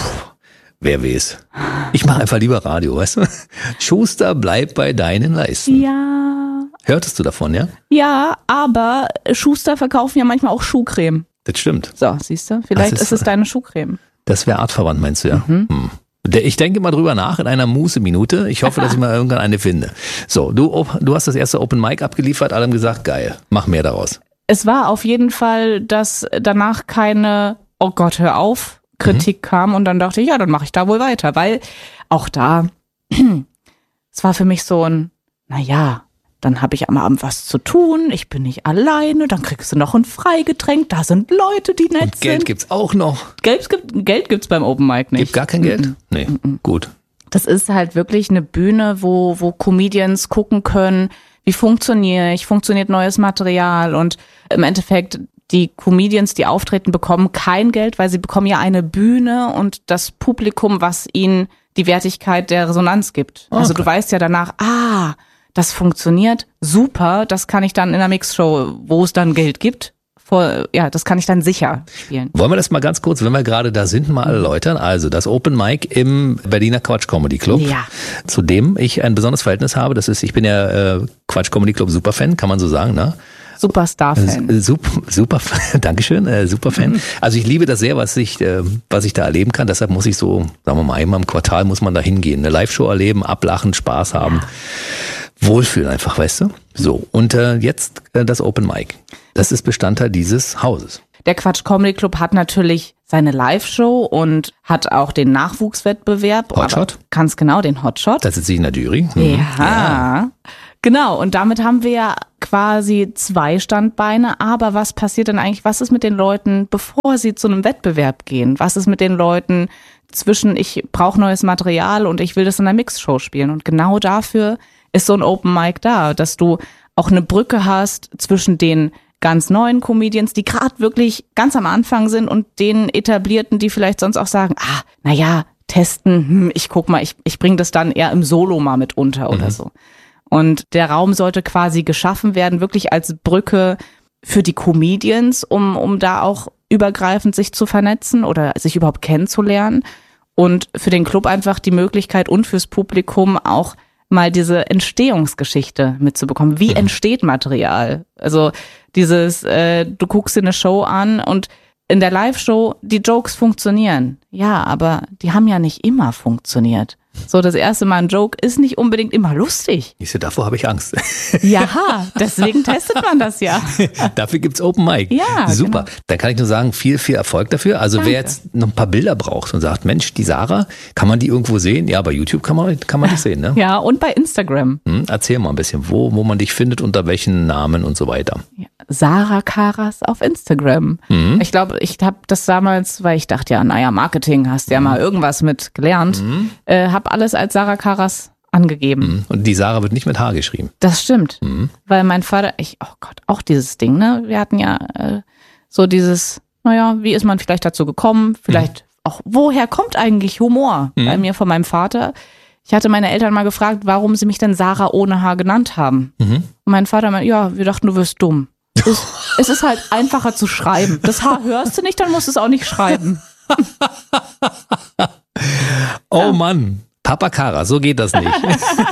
Wer weiß. Ich mache einfach lieber Radio, weißt du? Schuster, bleib bei deinen Leisten. Ja. Hörtest du davon, ja? Ja, aber Schuster verkaufen ja manchmal auch Schuhcreme. Das stimmt. So, siehst du? Vielleicht ist es deine Schuhcreme. Das wäre artverwandt, meinst du, ja? Ich denke mal drüber nach in einer Muße-Minute. Ich hoffe, dass ich mal irgendwann eine finde. So, du hast das erste Open Mic abgeliefert, alle haben gesagt, geil, mach mehr daraus. Es war auf jeden Fall, dass danach keine, oh Gott, hör auf, Kritik kam und dann dachte ich, ja, dann mache ich da wohl weiter, weil auch da, es war für mich so ein, naja, dann habe ich am Abend was zu tun, ich bin nicht alleine, dann kriegst du noch ein Freigetränk, da sind Leute, die nett sind. Geld gibt's auch noch. Geld gibt's beim Open Mic nicht. Gibt gar kein Geld? Nee, gut. Das ist halt wirklich eine Bühne, wo Comedians gucken können, wie funktioniert neues Material und im Endeffekt die Comedians, die auftreten, bekommen kein Geld, weil sie bekommen ja eine Bühne und das Publikum, was ihnen die Wertigkeit der Resonanz gibt. Also du weißt ja danach, das funktioniert super, das kann ich dann in der Mixshow, wo es dann Geld gibt, das kann ich dann sicher spielen. Wollen wir das mal ganz kurz, wenn wir gerade da sind, mal erläutern? Also das Open Mic im Berliner Quatsch Comedy Club, zu dem ich ein besonderes Verhältnis habe. Ich bin ja Quatsch Comedy Club Superfan, kann man so sagen, ne? Superstar-Fan. Super, Dankeschön, Superfan. Also ich liebe das sehr, was ich da erleben kann. Deshalb muss ich so, sagen wir mal, einmal im Quartal muss man da hingehen. Eine Live-Show erleben, ablachen, Spaß haben. Wohlfühlen einfach, weißt du? So, und jetzt das Open Mic. Das ist Bestandteil dieses Hauses. Der Quatsch Comedy Club hat natürlich seine Live-Show und hat auch den Nachwuchswettbewerb. Hotshot? Ganz genau, den Hotshot. Da sitze ich in der Jury. Ja, genau. Und damit haben wir ja quasi 2 Standbeine. Aber was passiert denn eigentlich? Was ist mit den Leuten, bevor sie zu einem Wettbewerb gehen? Was ist mit den Leuten zwischen, ich brauche neues Material und ich will das in der Mixshow spielen? Und genau dafür ist so ein Open Mic da, dass du auch eine Brücke hast zwischen den ganz neuen Comedians, die gerade wirklich ganz am Anfang sind und den Etablierten, die vielleicht sonst auch sagen, testen, ich guck mal, ich bringe das dann eher im Solo mal mit unter oder so. Und der Raum sollte quasi geschaffen werden, wirklich als Brücke für die Comedians, um da auch übergreifend sich zu vernetzen oder sich überhaupt kennenzulernen. Und für den Club einfach die Möglichkeit und fürs Publikum auch mal diese Entstehungsgeschichte mitzubekommen. Wie entsteht Material? Also dieses, du guckst dir eine Show an und in der Live-Show, die Jokes funktionieren. Ja, aber die haben ja nicht immer funktioniert. So, das erste Mal ein Joke ist nicht unbedingt immer lustig. Davor habe ich Angst. Ja, deswegen testet man das ja. Dafür gibt's Open Mic. Ja, super. Genau. Dann kann ich nur sagen, viel, viel Erfolg dafür. Also Danke. Wer jetzt noch ein paar Bilder braucht und sagt, Mensch, die Sarah, kann man die irgendwo sehen? Ja, bei YouTube kann man dich sehen, ne? Ja, und bei Instagram. Erzähl mal ein bisschen, wo man dich findet, unter welchen Namen und so weiter. Ja, Sarah Karas auf Instagram. Ich glaube, ich habe das damals, weil ich dachte, ja, Marketing, hast ja mal irgendwas mit gelernt, habe alles als Sarah Karas angegeben. Und die Sarah wird nicht mit H geschrieben. Das stimmt, weil mein Vater, auch dieses Ding, ne? Wir hatten ja so dieses, wie ist man vielleicht dazu gekommen? Vielleicht auch, woher kommt eigentlich Humor? Bei mir von meinem Vater. Ich hatte meine Eltern mal gefragt, warum sie mich denn Sarah ohne H genannt haben. Und mein Vater meinte, wir dachten, du wirst dumm. Es ist halt einfacher zu schreiben. Das H hörst du nicht, dann musst du es auch nicht schreiben. Oh Mann. Papa Kara, so geht das nicht.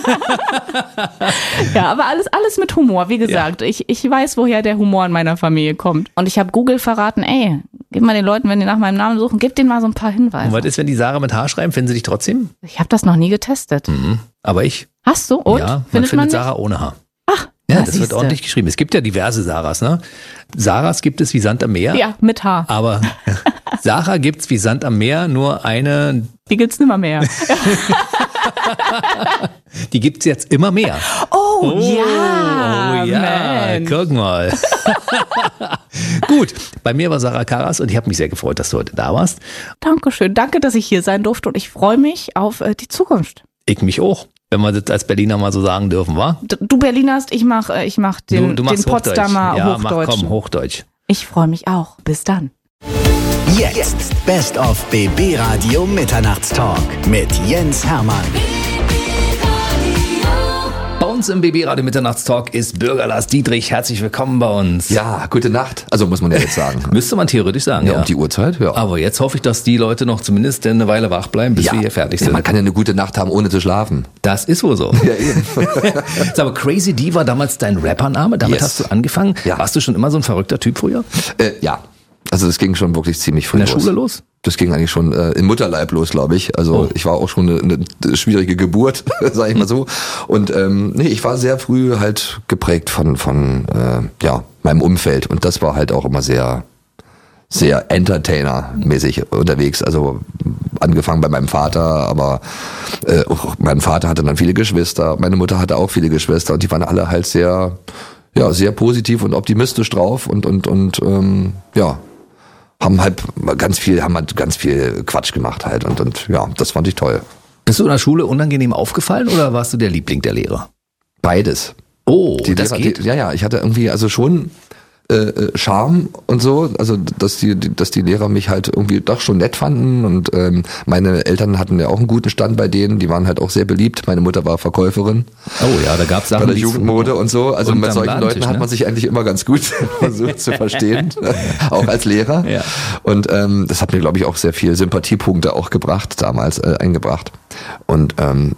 Ja, aber alles mit Humor. Wie gesagt, ich weiß, woher der Humor in meiner Familie kommt. Und ich habe Google verraten, gib mal den Leuten, wenn die nach meinem Namen suchen, gib denen mal so ein paar Hinweise. Und was ist, wenn die Sarah mit H schreiben? Finden sie dich trotzdem? Ich habe das noch nie getestet. Aber ich. Hast du? Und? Ja, man findet Sarah ohne H. Ach, ja, das wird ordentlich geschrieben. Es gibt ja diverse Sarahs, ne? Sarahs gibt es wie Sand am Meer. Ja, mit H. Aber Sarah gibt's wie Sand am Meer, nur eine. Die gibt's nimmer mehr. Die gibt's jetzt immer mehr. Oh ja, Mensch. Guck mal. Gut, bei mir war Sarah Karas und ich habe mich sehr gefreut, dass du heute da warst. Dankeschön, danke, dass ich hier sein durfte und ich freue mich auf die Zukunft. Ich mich auch. Wenn wir das als Berliner mal so sagen dürfen, wa? Du Berlinerst, ich mach den Potsdamer Hochdeutsch. Mach Hochdeutsch. Ich freue mich auch. Bis dann. Jetzt Best of BB Radio Mitternachtstalk mit Jens Hermann. Bei uns im BB Radio Mitternachtstalk ist Bürger Lars Dietrich. Herzlich willkommen bei uns. Ja, gute Nacht. Also muss man ja jetzt sagen. Müsste man theoretisch sagen, ja. Um die Uhrzeit, ja. Aber jetzt hoffe ich, dass die Leute noch zumindest eine Weile wach bleiben, bis wir hier fertig sind. Ja, man kann ja eine gute Nacht haben, ohne zu schlafen. Das ist wohl so. Ja, eben. Sag mal, Crazy D war damals dein Rappername? Damit hast du angefangen? Ja. Warst du schon immer so ein verrückter Typ früher? Ja. Also das ging schon wirklich ziemlich früh los. In der Schule los? Das ging eigentlich schon im Mutterleib los, glaube ich. Also ich war auch schon eine schwierige Geburt, sage ich mal so. Und ich war sehr früh halt geprägt von meinem Umfeld. Und das war halt auch immer sehr, sehr Entertainer-mäßig unterwegs. Also angefangen bei meinem Vater, aber mein Vater hatte dann viele Geschwister. Meine Mutter hatte auch viele Geschwister. Und die waren alle halt sehr positiv und optimistisch drauf und haben halt ganz viel Quatsch gemacht halt und das fand ich toll. Bist du in der Schule unangenehm aufgefallen oder warst du der Liebling der Lehrer? Beides. Oh, das geht? Ich hatte irgendwie also schon Charme und so, also dass die Lehrer mich halt irgendwie doch schon nett fanden und meine Eltern hatten ja auch einen guten Stand bei denen, die waren halt auch sehr beliebt. Meine Mutter war Verkäuferin. Oh ja, da gab's Sachen bei der Jugendmode und so. Also mit solchen Leuten hat man sich eigentlich immer ganz gut versucht zu verstehen, auch als Lehrer. Ja. Und das hat mir, glaube ich, auch sehr viel Sympathiepunkte auch gebracht, damals eingebracht. Und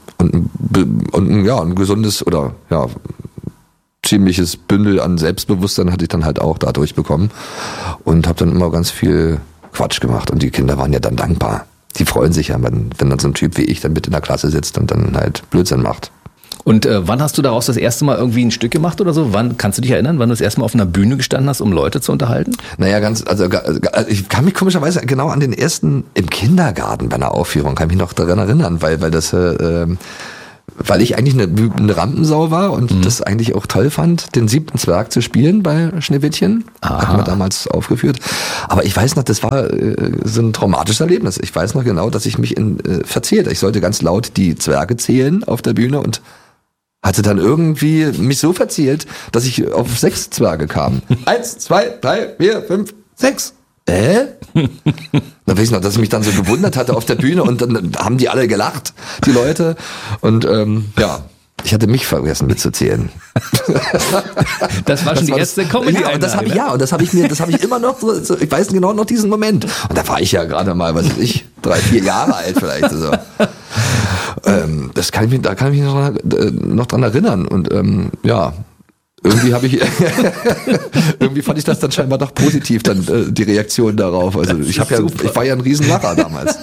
ein gesundes oder ja ziemliches Bündel an Selbstbewusstsein hatte ich dann halt auch dadurch bekommen und habe dann immer ganz viel Quatsch gemacht und die Kinder waren ja dann dankbar. Die freuen sich ja, wenn dann so ein Typ wie ich dann mit in der Klasse sitzt und dann halt Blödsinn macht. Und wann hast du daraus das erste Mal irgendwie ein Stück gemacht oder so? Wann kannst du dich erinnern, wann du das erste Mal auf einer Bühne gestanden hast, um Leute zu unterhalten? Naja, ich kann mich komischerweise genau an den ersten im Kindergarten bei einer Aufführung, kann mich noch daran erinnern, weil ich eigentlich eine Rampensau war und das eigentlich auch toll fand, den 7. Zwerg zu spielen bei Schneewittchen. Hatten wir damals aufgeführt. Aber ich weiß noch, das war so ein traumatisches Erlebnis. Ich weiß noch genau, dass ich mich verzählt. Ich sollte ganz laut die Zwerge zählen auf der Bühne und hatte dann irgendwie mich so verzählt, dass ich auf 6 Zwerge kam. 1, 2, 3, 4, 5, 6. Da weiß ich noch, dass ich mich dann so gewundert hatte auf der Bühne und dann haben die alle gelacht, die Leute. Und ich hatte mich vergessen mitzuzählen. Das war schon die erste Comedy. Ja, und das habe ich immer noch so, ich weiß genau noch diesen Moment. Und da war ich ja gerade mal, 3, 4 Jahre alt vielleicht. So. Da kann ich mich noch dran erinnern. Und irgendwie fand ich das dann scheinbar doch positiv, dann die Reaktion darauf. Also ich war ja ein Riesenlacher damals.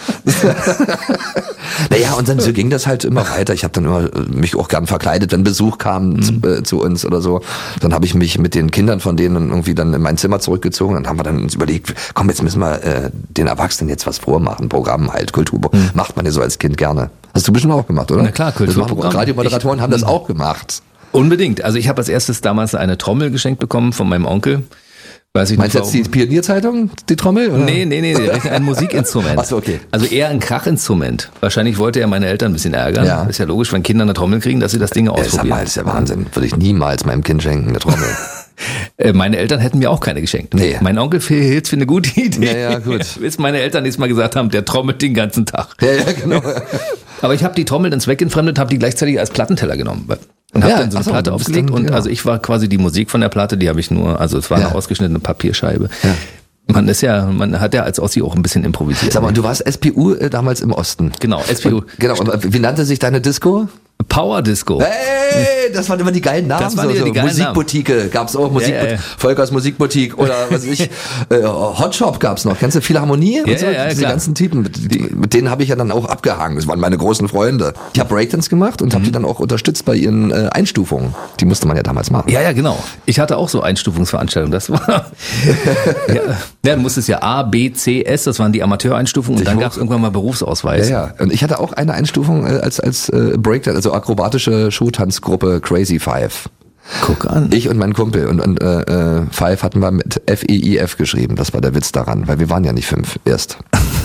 Naja, und dann so ging das halt immer weiter. Ich habe dann immer mich auch gern verkleidet, wenn Besuch kam zu uns oder so. Dann habe ich mich mit den Kindern von denen irgendwie dann in mein Zimmer zurückgezogen. Dann haben wir dann uns überlegt, komm, jetzt müssen wir den Erwachsenen jetzt was vormachen. Programm halt, Kulturprogramm. Macht man ja so als Kind gerne. Hast du bestimmt auch gemacht, oder? Na klar, Kulturprogramm. Radiomoderatoren haben das auch gemacht. Unbedingt. Also ich habe als erstes damals eine Trommel geschenkt bekommen von meinem Onkel. Weiß ich Meinst du jetzt die Pionierzeitung, die Trommel? Oder? Nee, ein Musikinstrument. Ach so, okay. Also eher ein Krachinstrument. Wahrscheinlich wollte er meine Eltern ein bisschen ärgern. Ja. Ist ja logisch, wenn Kinder eine Trommel kriegen, dass sie das Ding ausprobieren. Das ist ja Wahnsinn. Würde ich niemals meinem Kind schenken, eine Trommel. Meine Eltern hätten mir auch keine geschenkt. Nee. Mein Onkel hielt es für eine gute Idee. Ja, gut. Bis meine Eltern nächstes Mal gesagt haben, der trommelt den ganzen Tag. Ja, genau. Aber ich habe die Trommel dann zweckentfremdet, habe die gleichzeitig als Plattenteller genommen. Und habe dann so eine Platte aufgelegt und also ich war quasi die Musik von der Platte, die habe ich nur, also es war eine ausgeschnittene Papierscheibe. Ja. Man hat ja als Ossi auch ein bisschen improvisiert. Sag mal, du warst SPU damals im Osten. Genau, SPU. Genau, und wie nannte sich deine Disco? Power Disco. Hey, das waren immer die geilen Namen. Das waren die geilen Musikboutique gab's auch, Volkers Musikboutique oder was weiß ich, Hot Shop gab's noch. Kennst du Philharmonie? Und so? Diese ganzen Typen, mit denen habe ich ja dann auch abgehangen. Das waren meine großen Freunde. Ich habe Breakdance gemacht und habe die dann auch unterstützt bei ihren Einstufungen. Die musste man ja damals machen. Ja, genau. Ich hatte auch so Einstufungsveranstaltungen. Das war du musstest ja A, B, C, S, das waren die Amateureinstufungen und dann gab's irgendwann mal Berufsausweis. Ja. Und ich hatte auch eine Einstufung als Breakdance, also akrobatische Showtanzgruppe Crazy Five. Guck an. Ich und mein Kumpel und Five hatten wir mit F-E-I-F geschrieben. Das war der Witz daran, weil wir waren ja nicht 5 erst.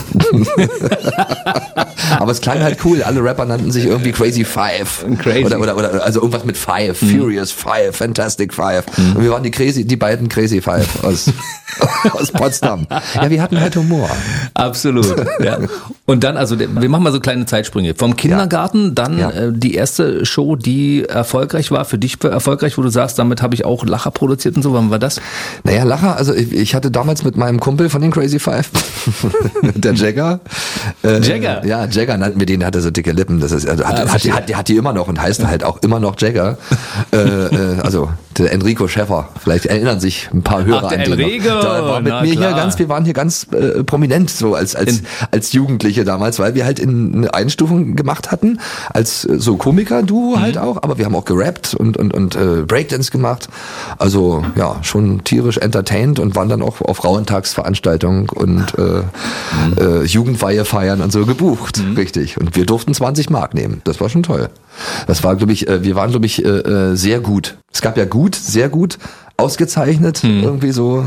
Aber es klang halt cool. Alle Rapper nannten sich irgendwie Crazy Five. Crazy. Oder also irgendwas mit Five. Furious Five, Fantastic Five. Und wir waren die beiden Crazy Five aus Potsdam. Ja, wir hatten halt Humor. Absolut. Ja. Und dann, also wir machen mal so kleine Zeitsprünge. Vom Kindergarten, dann die erste Show, die erfolgreich war, für dich erfolgreich, wo du sagst, damit habe ich auch Lacher produziert und so. Wann war das? Naja, Lacher, also ich hatte damals mit meinem Kumpel von den Crazy Five, der Jagger. Jagger? Ja, Jagger nannten wir den, der hatte so dicke Lippen. Das ist, also hat die immer noch und heißt halt auch immer noch Jagger. Also der Enrico Schäffer, vielleicht erinnern sich ein paar Hörer an den. Da war mit mir klar. Wir waren hier ganz prominent so als Jugendliche damals, weil wir halt eine Einstufung gemacht hatten, als so Komiker-Duo halt auch, aber wir haben auch gerappt und Breakdance gemacht. Also ja, schon tierisch entertained und waren dann auch auf Frauentagsveranstaltungen und Jugendweihe feiern und so gebucht, richtig. Und wir durften 20 Mark nehmen. Das war schon toll. Das war, glaube ich, wir waren, glaube ich, sehr gut. Es gab ja gut, sehr gut, ausgezeichnet, irgendwie so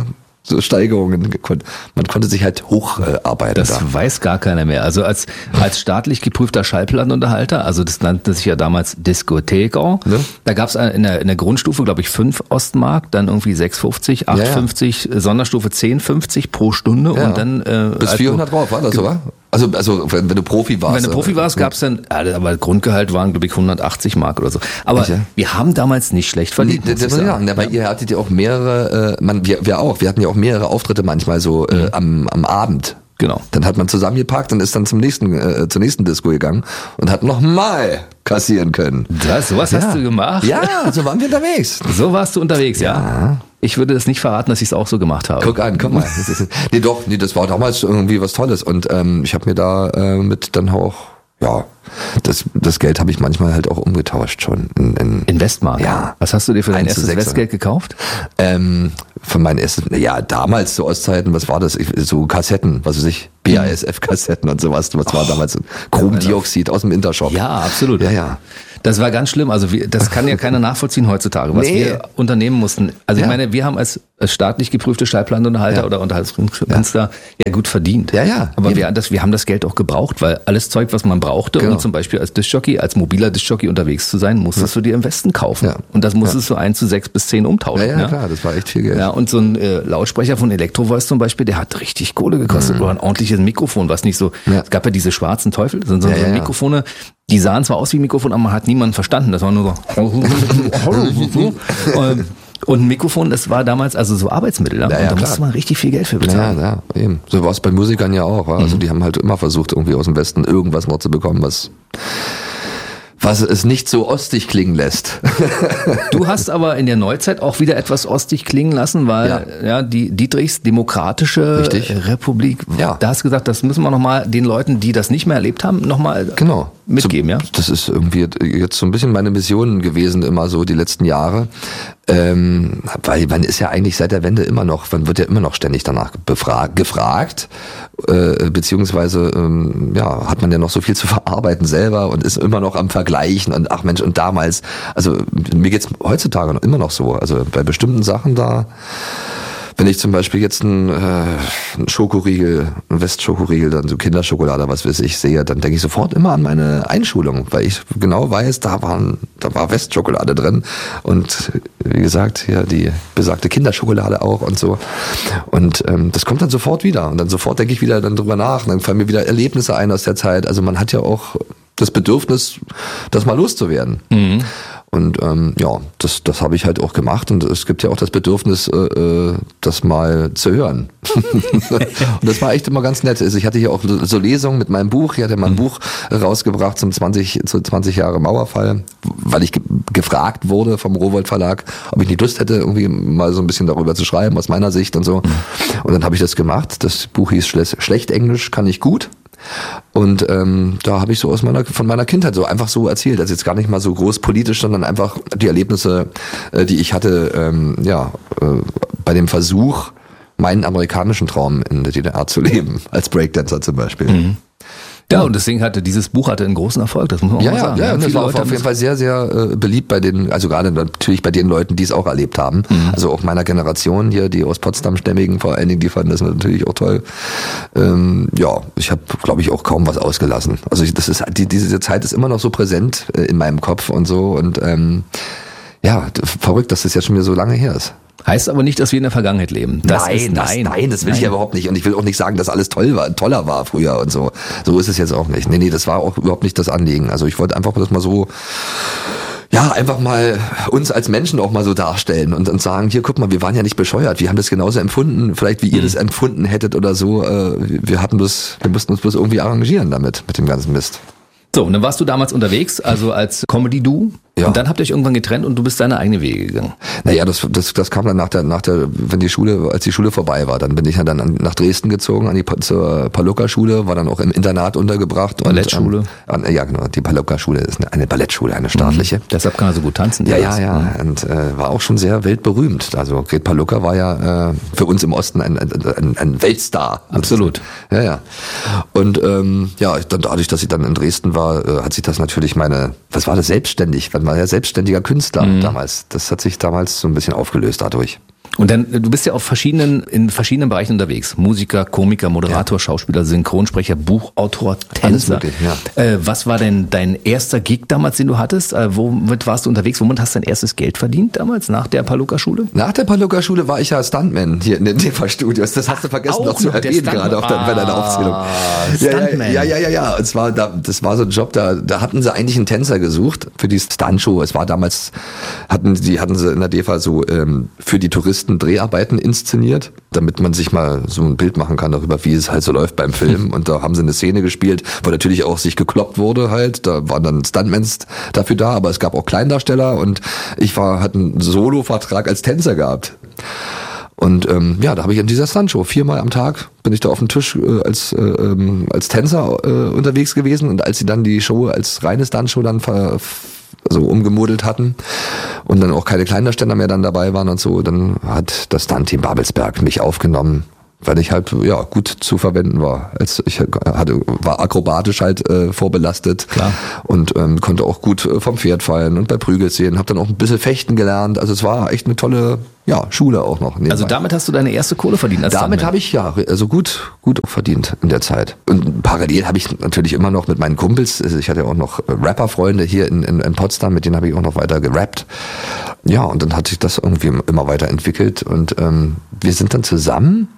so Steigerungen. Man konnte sich halt hocharbeiten. Das weiß gar keiner mehr. Also als staatlich geprüfter Schallplattenunterhalter, also das nannte sich ja damals Diskotheker, ne? Da gab es in der Grundstufe, glaube ich, 5 Ostmark, dann irgendwie 6,50, 8,50, Sonderstufe 10,50 pro Stunde und dann bis 400 drauf, war das, oder? Also wenn du Profi warst. Wenn du Profi warst, gab's dann, aber Grundgehalt waren, glaube ich, 180 Mark oder so. Aber wir haben damals nicht schlecht verdient. Aber ihr hattet ja auch mehrere, wir hatten ja auch mehrere Auftritte manchmal so am Abend. Genau. Dann hat man zusammengepackt und ist dann zur nächsten Disco gegangen und hat nochmal kassieren können. Sowas hast du gemacht? Ja, so waren wir unterwegs. So warst du unterwegs, ja. Ich würde es nicht verraten, dass ich es auch so gemacht habe. Guck mal. Das war damals irgendwie was Tolles. Und ich habe mir da mit dann auch, das Geld habe ich manchmal halt auch umgetauscht schon. In Westmark? Ja. Was hast du dir für dein erstes Westgeld gekauft? Von meinen ersten, damals zu Ostzeiten, was war das? So Kassetten, was weiß ich, BASF-Kassetten und sowas. Was war damals Chromdioxid aus dem Intershop. Ja, absolut. Ja. Das war ganz schlimm. Also das kann ja keiner nachvollziehen heutzutage, was wir unternehmen mussten. Also ich meine, wir haben als staatlich geprüfte Schallplattenunterhalter oder Unterhaltungskünstler gut verdient. Ja. Aber wir haben das Geld auch gebraucht, weil alles Zeug, was man brauchte, um zum Beispiel als Diskjockey, als mobiler Diskjockey unterwegs zu sein, musstest du dir im Westen kaufen. Ja. Und das musstest du 1 zu 6 bis 10 umtauschen. Ja, klar, das war echt viel Geld. Ja, und so ein Lautsprecher von Electro-Voice zum Beispiel, der hat richtig Kohle gekostet. Oder ein ordentliches Mikrofon, was nicht so, es gab ja diese schwarzen Teufel, so Mikrofone, die sahen zwar aus wie Mikrofon, aber man hat niemanden verstanden. Das war nur so. Und ein Mikrofon, das war damals also so Arbeitsmittel. Und da musste man richtig viel Geld für bezahlen. Ja, eben. So war es bei Musikern ja auch. Also die haben halt immer versucht, irgendwie aus dem Westen irgendwas noch zu bekommen, was es nicht so ostig klingen lässt. Du hast aber in der Neuzeit auch wieder etwas ostig klingen lassen, weil die Dietrichs Demokratische Republik, da hast du gesagt, das müssen wir nochmal den Leuten, die das nicht mehr erlebt haben, nochmal mitgeben. Das ist irgendwie jetzt so ein bisschen meine Mission gewesen, immer so die letzten Jahre. Weil man ist ja eigentlich seit der Wende man wird ja immer noch ständig danach gefragt, beziehungsweise hat man ja noch so viel zu verarbeiten selber und ist immer noch am Vergleichen und ach Mensch, und damals, also mir geht's heutzutage immer noch so, also bei bestimmten Sachen da, wenn ich zum Beispiel jetzt einen Schokoriegel, einen Westschokoriegel, dann so Kinderschokolade, was weiß ich, sehe, dann denke ich sofort immer an meine Einschulung, weil ich genau weiß, da war Westschokolade drin und wie gesagt, ja, die besagte Kinderschokolade auch und so. Und das kommt dann sofort wieder und dann sofort denke ich wieder dann drüber nach und dann fallen mir wieder Erlebnisse ein aus der Zeit. Also man hat ja auch das Bedürfnis, das mal loszuwerden. Mhm. Und das habe ich halt auch gemacht und es gibt ja auch das Bedürfnis, das mal zu hören. Und das war echt immer ganz nett. Also ich hatte hier auch so Lesungen mit meinem Buch. Ich hatte mal ein Buch rausgebracht zu 20 Jahre Mauerfall, weil ich gefragt wurde vom Rowohlt Verlag, ob ich nicht Lust hätte, irgendwie mal so ein bisschen darüber zu schreiben, aus meiner Sicht und so. Und dann habe ich das gemacht. Das Buch hieß Schlecht Englisch kann ich gut. Und da habe ich so von meiner Kindheit so einfach so erzählt, also jetzt gar nicht mal so groß politisch, sondern einfach die Erlebnisse, die ich hatte, bei dem Versuch, meinen amerikanischen Traum in der DDR zu leben, als Breakdancer zum Beispiel. Mhm. Ja, und deswegen dieses Buch hatte einen großen Erfolg, das muss man auch mal sagen. Ja, das war auf jeden Fall sehr, sehr beliebt bei also gerade natürlich bei den Leuten, die es auch erlebt haben. Mhm. Also auch meiner Generation hier, die aus Potsdam-Stämmigen vor allen Dingen, die fanden das natürlich auch toll. Ich habe, glaube ich, auch kaum was ausgelassen. Also diese Zeit ist immer noch so präsent in meinem Kopf und so und verrückt, dass das jetzt schon wieder so lange her ist. Heißt aber nicht, dass wir in der Vergangenheit leben. Nein, das will ich ja überhaupt nicht. Und ich will auch nicht sagen, dass alles toller war früher und so. So ist es jetzt auch nicht. Nee, das war auch überhaupt nicht das Anliegen. Also ich wollte einfach das mal so, einfach mal uns als Menschen auch mal so darstellen und sagen, hier, guck mal, wir waren ja nicht bescheuert. Wir haben das genauso empfunden, vielleicht wie ihr das empfunden hättet oder so. Wir mussten uns bloß irgendwie arrangieren mit dem ganzen Mist. So, und dann warst du damals unterwegs, also als Comedy-Duo. Ja. Und dann habt ihr euch irgendwann getrennt und du bist deine eigene Wege gegangen. Naja, das kam dann als die Schule vorbei war. Dann bin ich dann nach Dresden gezogen, zur Palukka-Schule, war dann auch im Internat untergebracht. Ballettschule? Ja, genau. Die Palukka-Schule ist eine Ballettschule, eine staatliche. Deshalb kann er so gut tanzen. Ja. Und war auch schon sehr weltberühmt. Also Gret Palukka war ja für uns im Osten ein Weltstar. Absolut. Ja. Und dann dadurch, dass ich dann in Dresden war, hat sich das natürlich was war das, selbstständig? Man war ja selbstständiger Künstler damals. Das hat sich damals so ein bisschen aufgelöst dadurch. Und dann, du bist ja in verschiedenen Bereichen unterwegs. Musiker, Komiker, Moderator, Schauspieler, Synchronsprecher, Buchautor, Tänzer. Alles möglich, ja. Was war denn dein erster Gig damals, den du hattest? Womit warst du unterwegs? Womit hast du dein erstes Geld verdient damals, nach der Palooka-Schule? Nach der Palooka-Schule war ich ja Stuntman hier in den TV-Studios. Das hast du vergessen noch zu erwähnen, gerade bei deiner Aufzählung. Stuntman. Ja. Und zwar, das war so ein Job, da hatten sie eigentlich einen Tänzer gesucht für die Stuntshow. Es war damals, hatten sie in der DEFA so für die Touristen Dreharbeiten inszeniert, damit man sich mal so ein Bild machen kann darüber, wie es halt so läuft beim Film. Und da haben sie eine Szene gespielt, wo natürlich auch sich gekloppt wurde halt. Da waren dann Stuntmans dafür da, aber es gab auch Kleindarsteller und ich hatte einen Solo-Vertrag als Tänzer gehabt. Und da habe ich in dieser Stuntshow 4-mal am Tag bin ich da auf dem Tisch als Tänzer unterwegs gewesen. Und als sie dann die Show als reine Stuntshow dann umgemodelt hatten und dann auch keine Kleindarsteller mehr dann dabei waren und so, dann hat das Stunt-Team Babelsberg mich aufgenommen, weil ich halt gut zu verwenden war. War akrobatisch halt vorbelastet. Klar. Und konnte auch gut vom Pferd fallen und bei Prügelszenen, habe dann auch ein bisschen fechten gelernt. Also es war echt eine tolle Schule auch noch. Nebenbei. Also damit hast du deine erste Kohle verdient als Damit Stuntman? habe ich gut verdient in der Zeit. Und parallel habe ich natürlich immer noch mit meinen Kumpels, also ich hatte ja auch noch Rapper-Freunde hier in Potsdam, mit denen habe ich auch noch weiter gerappt. Ja, und dann hat sich das irgendwie immer weiterentwickelt und wir sind dann zusammen